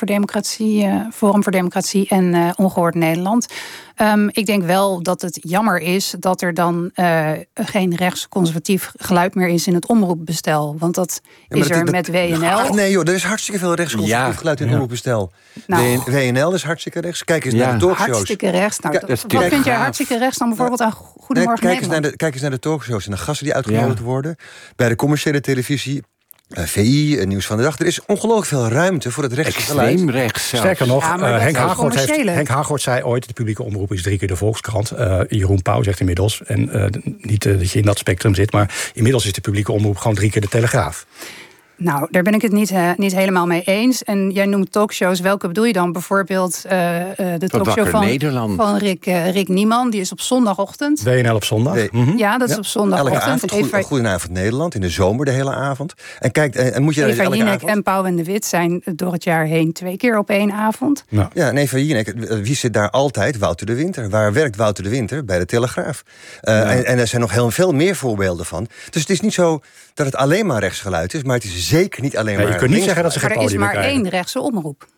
voor Democratie en Ongehoord Nederland. Ik denk wel dat het jammer is dat er dan geen rechtsconservatief geluid meer is in het omroepbestel. Want dat is er met WNL. Nee joh, er is hartstikke veel rechtsconservatief geluid in het omroepbestel. WNL is hartstikke rechts. Kijk eens naar de talkshows. Hartstikke rechts. Nou, wat vind jij hartstikke rechts dan bijvoorbeeld aan Goedemorgen Nederland? Kijk eens naar de talkshows en de gasten die uitgenodigd worden. Bij de commerciële televisie, VI, Nieuws van de Dag. Er is ongelooflijk veel ruimte voor het rechtse geluid. Extreem rechts zelfs. Sterker nog, Henk Hagort zei ooit, de publieke omroep is 3 keer de Volkskrant. Jeroen Pauw zegt inmiddels, en niet dat je in dat spectrum zit, maar inmiddels is de publieke omroep gewoon 3 keer de Telegraaf. Nou, daar ben ik het niet helemaal mee eens. En jij noemt talkshows. Welke bedoel je dan? Bijvoorbeeld de talkshow van Rick Nieman. Die is op zondagochtend. WNL op zondag. Ja, dat is op zondagochtend. Elke avond, Goedenavond Nederland. In de zomer de hele avond. En kijk, en moet je Eva Jinek en Pauw en de Wit zijn door het jaar heen 2 keer op 1 avond. Nou. Ja, en Eva Jinek, wie zit daar altijd? Wouter de Winter. Waar werkt Wouter de Winter? Bij de Telegraaf. En er zijn nog heel veel meer voorbeelden van. Dus het is niet zo dat het alleen maar rechtsgeluid is, maar het is zeker niet alleen maar. Je kunt niet zeggen dat ze geen podium krijgen. Er is maar 1 rechtse omroep.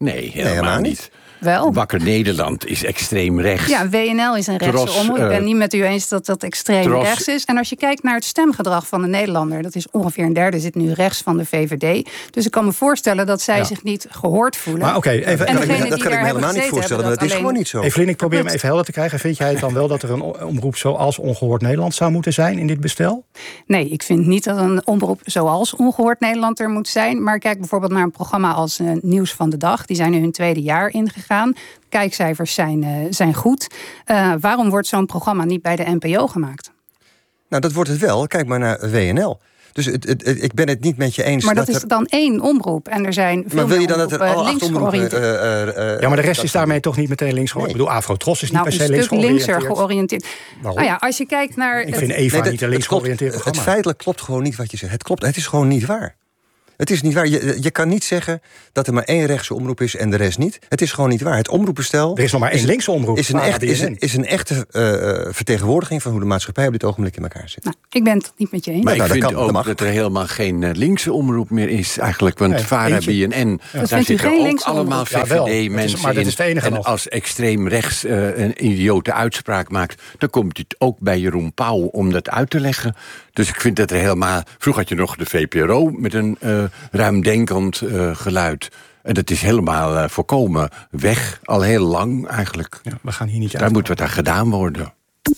Nee, helemaal niet. Wel. Wakker Nederland is extreem rechts. Ja, WNL is een rechtse omroep. Ik ben niet met u eens dat dat extreem rechts is. En als je kijkt naar het stemgedrag van de Nederlander, dat is ongeveer een derde zit nu rechts van de VVD. Dus ik kan me voorstellen dat zij zich niet gehoord voelen. Maar oké, dat kan ik me helemaal niet voorstellen, want het is gewoon niet zo. Evelien, ik probeer hem even helder te krijgen. Vind jij het dan wel dat er een omroep zoals Ongehoord Nederland zou moeten zijn in dit bestel? Nee, ik vind niet dat een omroep zoals Ongehoord Nederland er moet zijn. Maar kijk bijvoorbeeld naar een programma als Nieuws van de Dag. Die zijn nu hun tweede jaar ingegaan. Kijkcijfers zijn goed. Waarom wordt zo'n programma niet bij de NPO gemaakt? Nou, dat wordt het wel. Kijk maar naar WNL. Dus ik ben het niet met je eens. Maar dat is dan één omroep. En er zijn veel wil je dan dat er alle 8 omroepen... ja, maar de rest is daarmee toch niet meteen links georiënteerd? Ik bedoel, Afro-Tros is niet per se links georiënteerd. Linkser georiënteerd. Waarom? Nou ja, als je kijkt naar... Ik vind Eva niet een links georiënteerd programma. Het feitelijk klopt gewoon niet wat je zegt. Het is gewoon niet waar. Het is niet waar. Je kan niet zeggen dat er maar 1 rechtse omroep is en de rest niet. Het is gewoon niet waar. Het omroepbestel... Er is nog maar 1 linkse omroep. Is een echte vertegenwoordiging van hoe de maatschappij op dit ogenblik in elkaar zit. Nou, ik ben het niet met je eens. Maar ik vind ook dat er helemaal geen linkse omroep meer is eigenlijk. Want VARA, BNN, daar zitten ook allemaal VVD-mensen in. En als extreem rechts een idiote uitspraak maakt, dan komt het ook bij Jeroen Pauw om dat uit te leggen. Dus ik vind dat er helemaal... Vroeger had je nog de VPRO met een ruimdenkend geluid. En dat is helemaal voorkomen weg, al heel lang eigenlijk. Ja, we gaan hier niet Daar moet wat aan gedaan worden.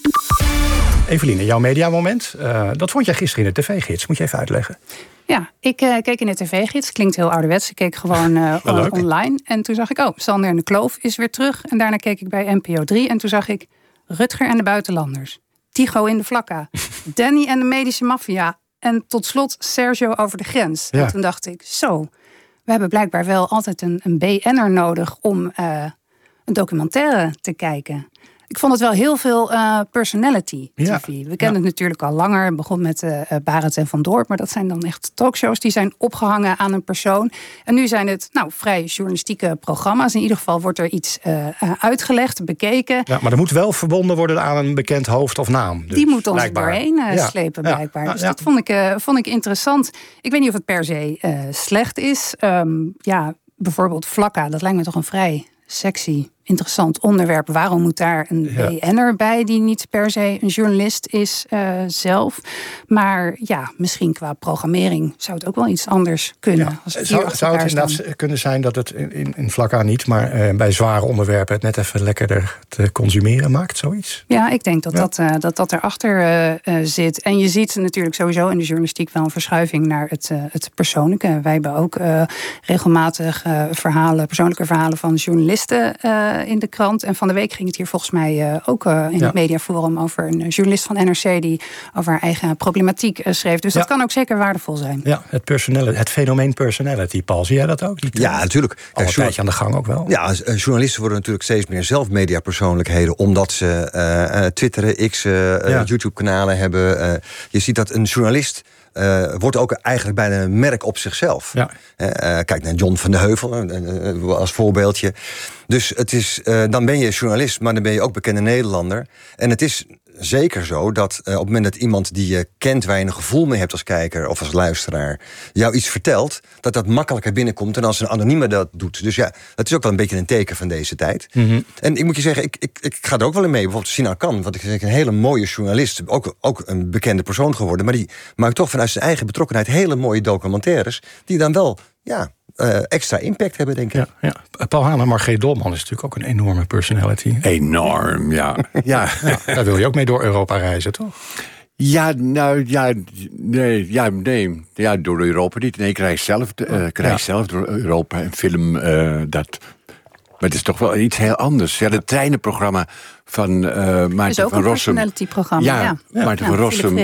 Eveline, jouw mediamoment, dat vond jij gisteren in de tv-gids. Moet je even uitleggen. Ja, ik keek in de tv-gids. Klinkt heel ouderwets. Ik keek gewoon online. En toen zag ik, Sander en de Kloof is weer terug. En daarna keek ik bij NPO 3. En toen zag ik Rutger en de Buitenlanders. Tycho in de Vlakka. Danny en de medische maffia. En tot slot Sergio over de grens. Ja. En toen dacht ik, we hebben blijkbaar wel altijd een BN'er nodig om een documentaire te kijken. Ik vond het wel heel veel personality TV. Ja. We kennen het natuurlijk al langer. Het begon met Barend en Van Dorp. Maar dat zijn dan echt talkshows die zijn opgehangen aan een persoon. En nu zijn het vrij journalistieke programma's. In ieder geval wordt er iets uitgelegd, bekeken. Ja, maar er moet wel verbonden worden aan een bekend hoofd of naam. Dus, die moet ons er doorheen slepen, blijkbaar. Dus dat vond ik interessant. Ik weet niet of het per se slecht is. Bijvoorbeeld Vlakka, dat lijkt me toch een vrij sexy, interessant onderwerp. Waarom moet daar een BN'er bij die niet per se een journalist is zelf? Maar misschien qua programmering zou het ook wel iets anders kunnen. Ja. Zou het inderdaad kunnen zijn dat het in Vlakka niet, maar bij zware onderwerpen het net even lekkerder te consumeren maakt, zoiets? Ja, ik denk dat erachter zit. En je ziet natuurlijk sowieso in de journalistiek wel een verschuiving naar het persoonlijke. Wij hebben ook regelmatig persoonlijke verhalen van journalisten in de krant. En van de week ging het hier volgens mij ook in het mediaforum over een journalist van NRC die over haar eigen problematiek schreef. Dus dat kan ook zeker waardevol zijn. Ja, het fenomeen personality, Paul. Zie jij dat ook? Ja, natuurlijk. Al een tijdje aan de gang ook wel. Ja, journalisten worden natuurlijk steeds meer zelf mediapersoonlijkheden, omdat ze twitteren, YouTube-kanalen hebben. Je ziet dat een journalist wordt ook eigenlijk bijna een merk op zichzelf. Ja. Kijk naar John van de Heuvel als voorbeeldje. Dus het is, dan ben je journalist, maar dan ben je ook bekende Nederlander. En het is zeker zo dat op het moment dat iemand die je kent, waar je een gevoel mee hebt als kijker of als luisteraar, jou iets vertelt, dat makkelijker binnenkomt dan als een anonieme dat doet. Dus ja, dat is ook wel een beetje een teken van deze tijd. Mm-hmm. En ik moet je zeggen, ik ga er ook wel in mee. Bijvoorbeeld Sinan Khan, want ik vind een hele mooie journalist, ook een bekende persoon geworden, maar die maakt toch vanuit zijn eigen betrokkenheid hele mooie documentaires, die dan wel extra impact hebben, denk ik. Ja. Paul Haan en Margreet Dolman is natuurlijk ook een enorme personality. Enorm, ja. Daar wil je ook mee door Europa reizen, toch? Ja, door Europa niet. Nee, ik reis zelf door Europa en film dat. Maar het is toch wel iets heel anders. Ja, het treinenprogramma van Maarten van Rossum. personality-programma. Maarten van Rossum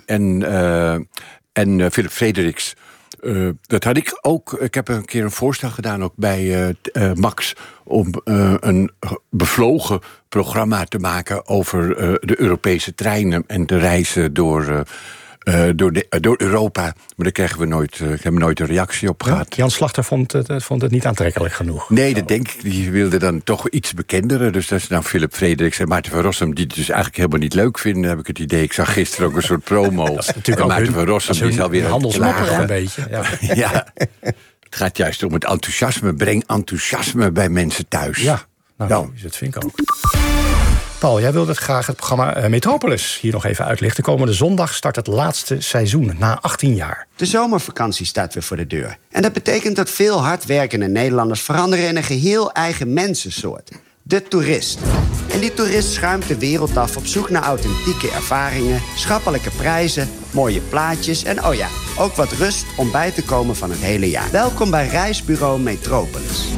en Philip Frederiks. Dat had ik ook. Ik heb een keer een voorstel gedaan ook bij Max om een bevlogen programma te maken over de Europese treinen en de reizen door Europa. Maar daar kregen we nooit een reactie op gehad. Jan Slachter vond het niet aantrekkelijk genoeg. Nee, dat denk ik. Die wilde dan toch iets bekendere. Dus dat is nou Philip Frederiks en Maarten van Rossum, die het dus eigenlijk helemaal niet leuk vinden, heb ik het idee. Ik zag gisteren ook een soort promo. Dat is natuurlijk en Maarten van Rossum die is alweer handelsmaker een beetje. Ja. gaat juist om het enthousiasme. Breng enthousiasme bij mensen thuis. Ja, nou, dat vind ik ook. Paul, jij wilde graag het programma Metropolis hier nog even uitlichten. Komende zondag start het laatste seizoen, na 18 jaar. De zomervakantie staat weer voor de deur. En dat betekent dat veel hardwerkende Nederlanders veranderen in een geheel eigen mensensoort. De toerist. En die toerist schuimt de wereld af op zoek naar authentieke ervaringen, schappelijke prijzen, mooie plaatjes en ook wat rust om bij te komen van het hele jaar. Welkom bij Reisbureau Metropolis.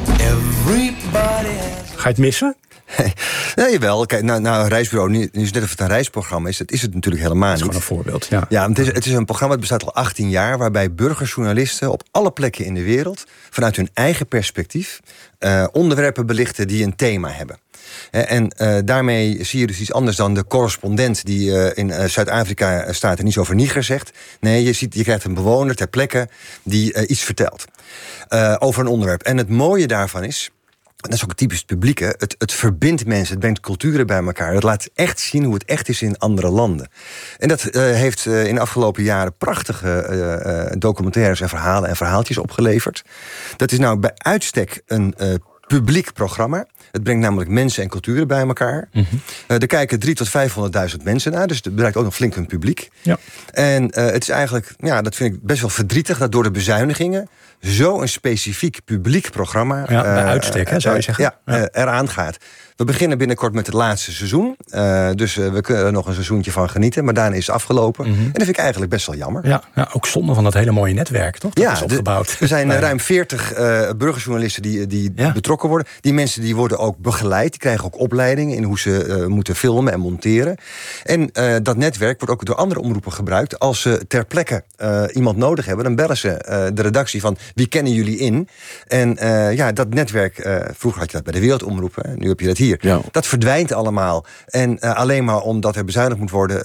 Ga je het missen? Nee, jawel. Kijk, nou Reisbureau, nu is net of het een reisprogramma is. Dat is het natuurlijk helemaal niet. Dat is gewoon een voorbeeld, ja. Ja, het is een programma dat bestaat al 18 jaar... waarbij burgerjournalisten op alle plekken in de wereld... vanuit hun eigen perspectief onderwerpen belichten die een thema hebben. En daarmee zie je dus iets anders dan de correspondent... die in Zuid-Afrika staat en iets over Niger zegt. Nee, je krijgt een bewoner ter plekke die iets vertelt over een onderwerp. En het mooie daarvan is... Dat is ook typisch het publieke. Het verbindt mensen, het brengt culturen bij elkaar. Het laat echt zien hoe het echt is in andere landen. En dat heeft in de afgelopen jaren prachtige documentaires en verhalen en verhaaltjes opgeleverd. Dat is nou bij uitstek een publiek programma. Het brengt namelijk mensen en culturen bij elkaar. Mm-hmm. Er kijken 300.000 tot 500.000 mensen naar, dus het bereikt ook nog flink een publiek. Ja. En het is eigenlijk, dat vind ik best wel verdrietig... dat door de bezuinigingen zo'n specifiek publiek programma... bij uitstek, zou je zeggen. Eraan gaat. We beginnen binnenkort met het laatste seizoen. Dus we kunnen er nog een seizoentje van genieten. Maar daarna is het afgelopen. Mm-hmm. En dat vind ik eigenlijk best wel jammer. Ja, ook zonde van dat hele mooie netwerk, toch? Dat is opgebouwd. Er zijn ruim 40 burgerjournalisten die betrokken worden. Die mensen die worden ook begeleid. Die krijgen ook opleidingen in hoe ze moeten filmen en monteren. En dat netwerk wordt ook door andere omroepen gebruikt. Als ze ter plekke iemand nodig hebben, dan bellen ze de redactie van... wie kennen jullie in? En dat netwerk, vroeger had je dat bij de Wereldomroepen. Nu heb je dat hier. Ja. Dat verdwijnt allemaal. En alleen maar omdat er bezuinigd moet worden...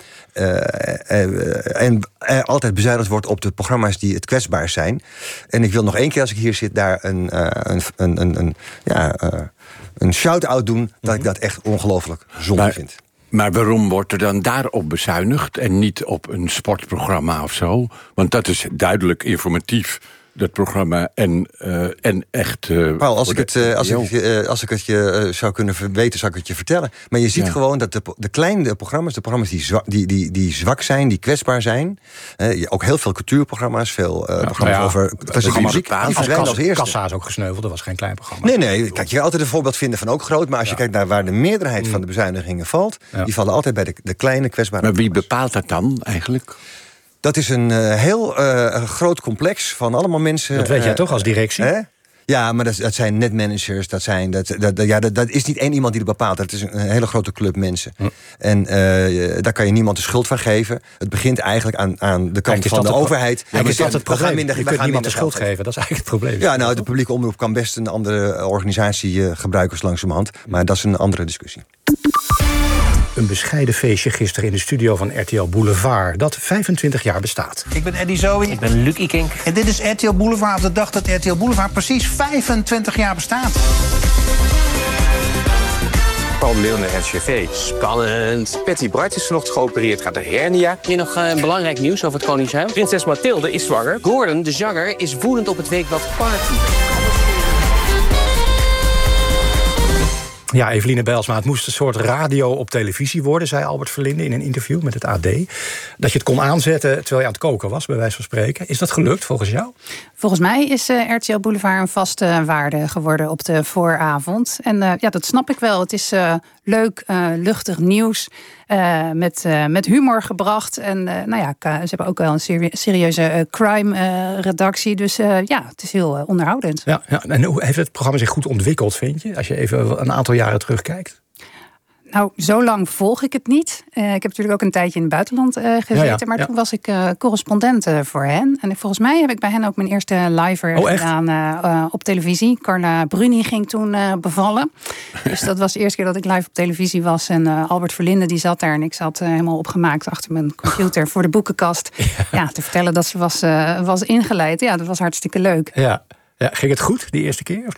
en er altijd bezuinigd wordt op de programma's die het kwetsbaar zijn. En ik wil nog één keer als ik hier zit... daar een shout-out doen... dat ik dat echt ongelooflijk zonde vind. Maar waarom wordt er dan daarop bezuinigd... en niet op een sportprogramma of zo? Want dat is duidelijk informatief... dat programma en echt... Paul, als ik het je zou kunnen weten, zou ik het je vertellen. Maar je ziet gewoon dat de kleine programma's... de programma's die zwak zijn, die kwetsbaar zijn... ook heel veel cultuurprogramma's, veel programma's over klassieke muziek... die verdwijnen als eerste. Kassa is ook gesneuveld, dat was geen klein programma. Nee, kijk, je kan altijd een voorbeeld vinden van ook groot... maar als je kijkt naar waar de meerderheid van de bezuinigingen valt... die vallen altijd bij de kleine kwetsbare Maar wie bepaalt dat dan eigenlijk? Dat is een heel groot complex van allemaal mensen... Dat weet jij toch als directie? Ja, maar dat zijn netmanagers. Dat is niet één iemand die het bepaalt. Dat is een hele grote club mensen. En daar kan je niemand de schuld van geven. Het begint eigenlijk aan de kant van de overheid. Is dat het probleem? Je kunt niemand de schuld geven. Dat is eigenlijk het probleem. Ja, nou, de publieke omroep kan best een andere organisatie gebruiken langzamerhand. Maar dat is een andere discussie. Een bescheiden feestje gisteren in de studio van RTL Boulevard... dat 25 jaar bestaat. Ik ben Eddie Zoe. Ik ben Luc Ikink. En dit is RTL Boulevard op de dag dat RTL Boulevard precies 25 jaar bestaat. Paul de Leeuw naar NCRV. Spannend. Patty Bart is vanochtend geopereerd, gaat naar hernia. Hier nog belangrijk nieuws over het Koningshuis. Prinses Mathilde is zwanger. Gordon, de zanger, is woedend op het weekblad Party. Ja, Eveline Bijlsma, het moest een soort radio op televisie worden... zei Albert Verlinde in een interview met het AD. Dat je het kon aanzetten terwijl je aan het koken was, bij wijze van spreken. Is dat gelukt volgens jou? Volgens mij is RTL Boulevard een vaste waarde geworden op de vooravond. En dat snap ik wel. Het is leuk, luchtig nieuws... met humor gebracht. En ze hebben ook wel een serieuze crime-redactie. Dus het is heel onderhoudend. Ja, en hoe heeft het programma zich goed ontwikkeld, vind je? Als je even een aantal jaren terugkijkt. Nou, zo lang volg ik het niet. Ik heb natuurlijk ook een tijdje in het buitenland gezeten. Maar toen was ik correspondent voor hen. En volgens mij heb ik bij hen ook mijn eerste liver gedaan op televisie. Carla Bruni ging toen bevallen. Dus dat was de eerste keer dat ik live op televisie was. En Albert Verlinde die zat daar. En ik zat helemaal opgemaakt achter mijn computer voor de boekenkast. Ja, te vertellen dat ze was ingeleid. Ja, dat was hartstikke leuk. Ja. Ja, ging het goed die eerste keer of niet?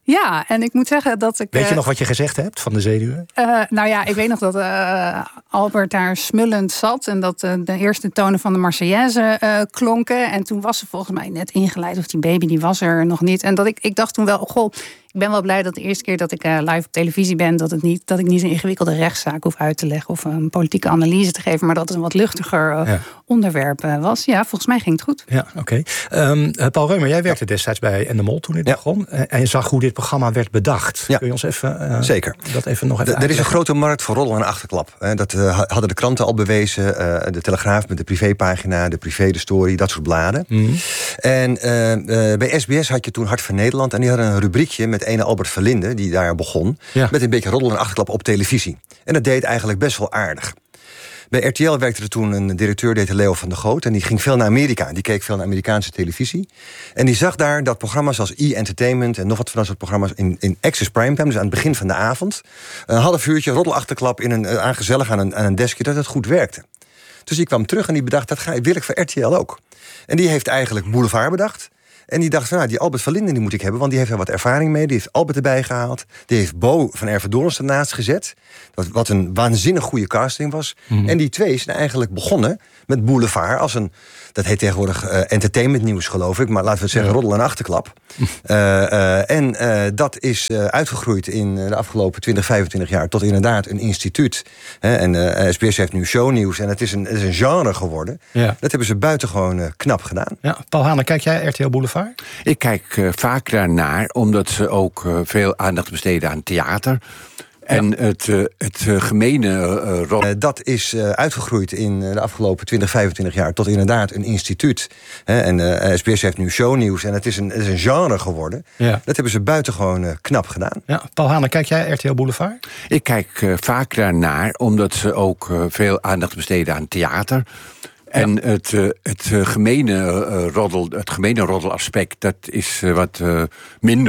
Ja, en ik moet zeggen dat ik... Weet je nog wat je gezegd hebt van de zenuwen? Nou ja, ik weet nog dat Albert daar smullend zat... en dat de eerste tonen van de Marseillaise klonken. En toen was ze volgens mij net ingeleid, of die baby die was er nog niet. En dat ik dacht toen wel, goh, ik ben wel blij dat de eerste keer dat ik live op televisie ben... dat ik niet een ingewikkelde rechtszaak hoef uit te leggen... of een politieke analyse te geven, maar dat het een wat luchtiger onderwerp was. Ja, volgens mij ging het goed. Ja, oké. Paul Reumer, jij werkte destijds bij NMOL toen dit begon. En je zag hoe dit programma werd bedacht. Ja. Kun je ons even, Zeker. Dat even nog even Er is een grote markt voor roddel en achterklap. Dat hadden de kranten al bewezen. De Telegraaf met de privépagina, de privé, de story, dat soort bladen. Mm. En bij SBS had je toen Hart van Nederland... en die hadden een rubriekje met ene Albert Verlinde... die daar begon, met een beetje roddel en achterklap op televisie. En dat deed eigenlijk best wel aardig. Bij RTL werkte er toen een directeur, die heette Leo van der Goot... en die ging veel naar Amerika. Die keek veel naar Amerikaanse televisie. En die zag daar dat programma's als E! en nog wat van dat soort programma's... in Access Primetime, dus aan het begin van de avond... een half uurtje roddelachterklap gezellig aan een deskje... dat het goed werkte. Dus die kwam terug en die bedacht, dat wil ik voor RTL ook. En die heeft eigenlijk Boulevard bedacht... En die dacht van, die Albert Verlinde die moet ik hebben... want die heeft er wat ervaring mee. Die heeft Albert erbij gehaald. Die heeft Bo van Ervedorens ernaast gezet. Wat een waanzinnig goede casting was. Mm-hmm. En die twee zijn eigenlijk begonnen met Boulevard... als een, dat heet tegenwoordig entertainmentnieuws, geloof ik... maar laten we het zeggen, roddel en achterklap. Dat is uitgegroeid in de afgelopen 20, 25 jaar... tot inderdaad een instituut. En SBS heeft nu shownieuws en het is een genre geworden. Ja. Dat hebben ze buitengewoon knap gedaan. Ja. Paul Hane, kijk jij RTL Boulevard? Ik kijk vaak daarnaar, omdat ze ook veel aandacht besteden aan theater. En het gemene roddel. Dat is uitgegroeid in de afgelopen 20, 25 jaar... tot inderdaad een instituut. En SBS heeft nu shownieuws en het is een genre geworden. Ja. Dat hebben ze buitengewoon knap gedaan. Ja. Paul Hane, kijk jij RTL Boulevard? Ik kijk vaak daarnaar, omdat ze ook veel aandacht besteden aan theater... En het gemene roddelaspect, dat is wat minder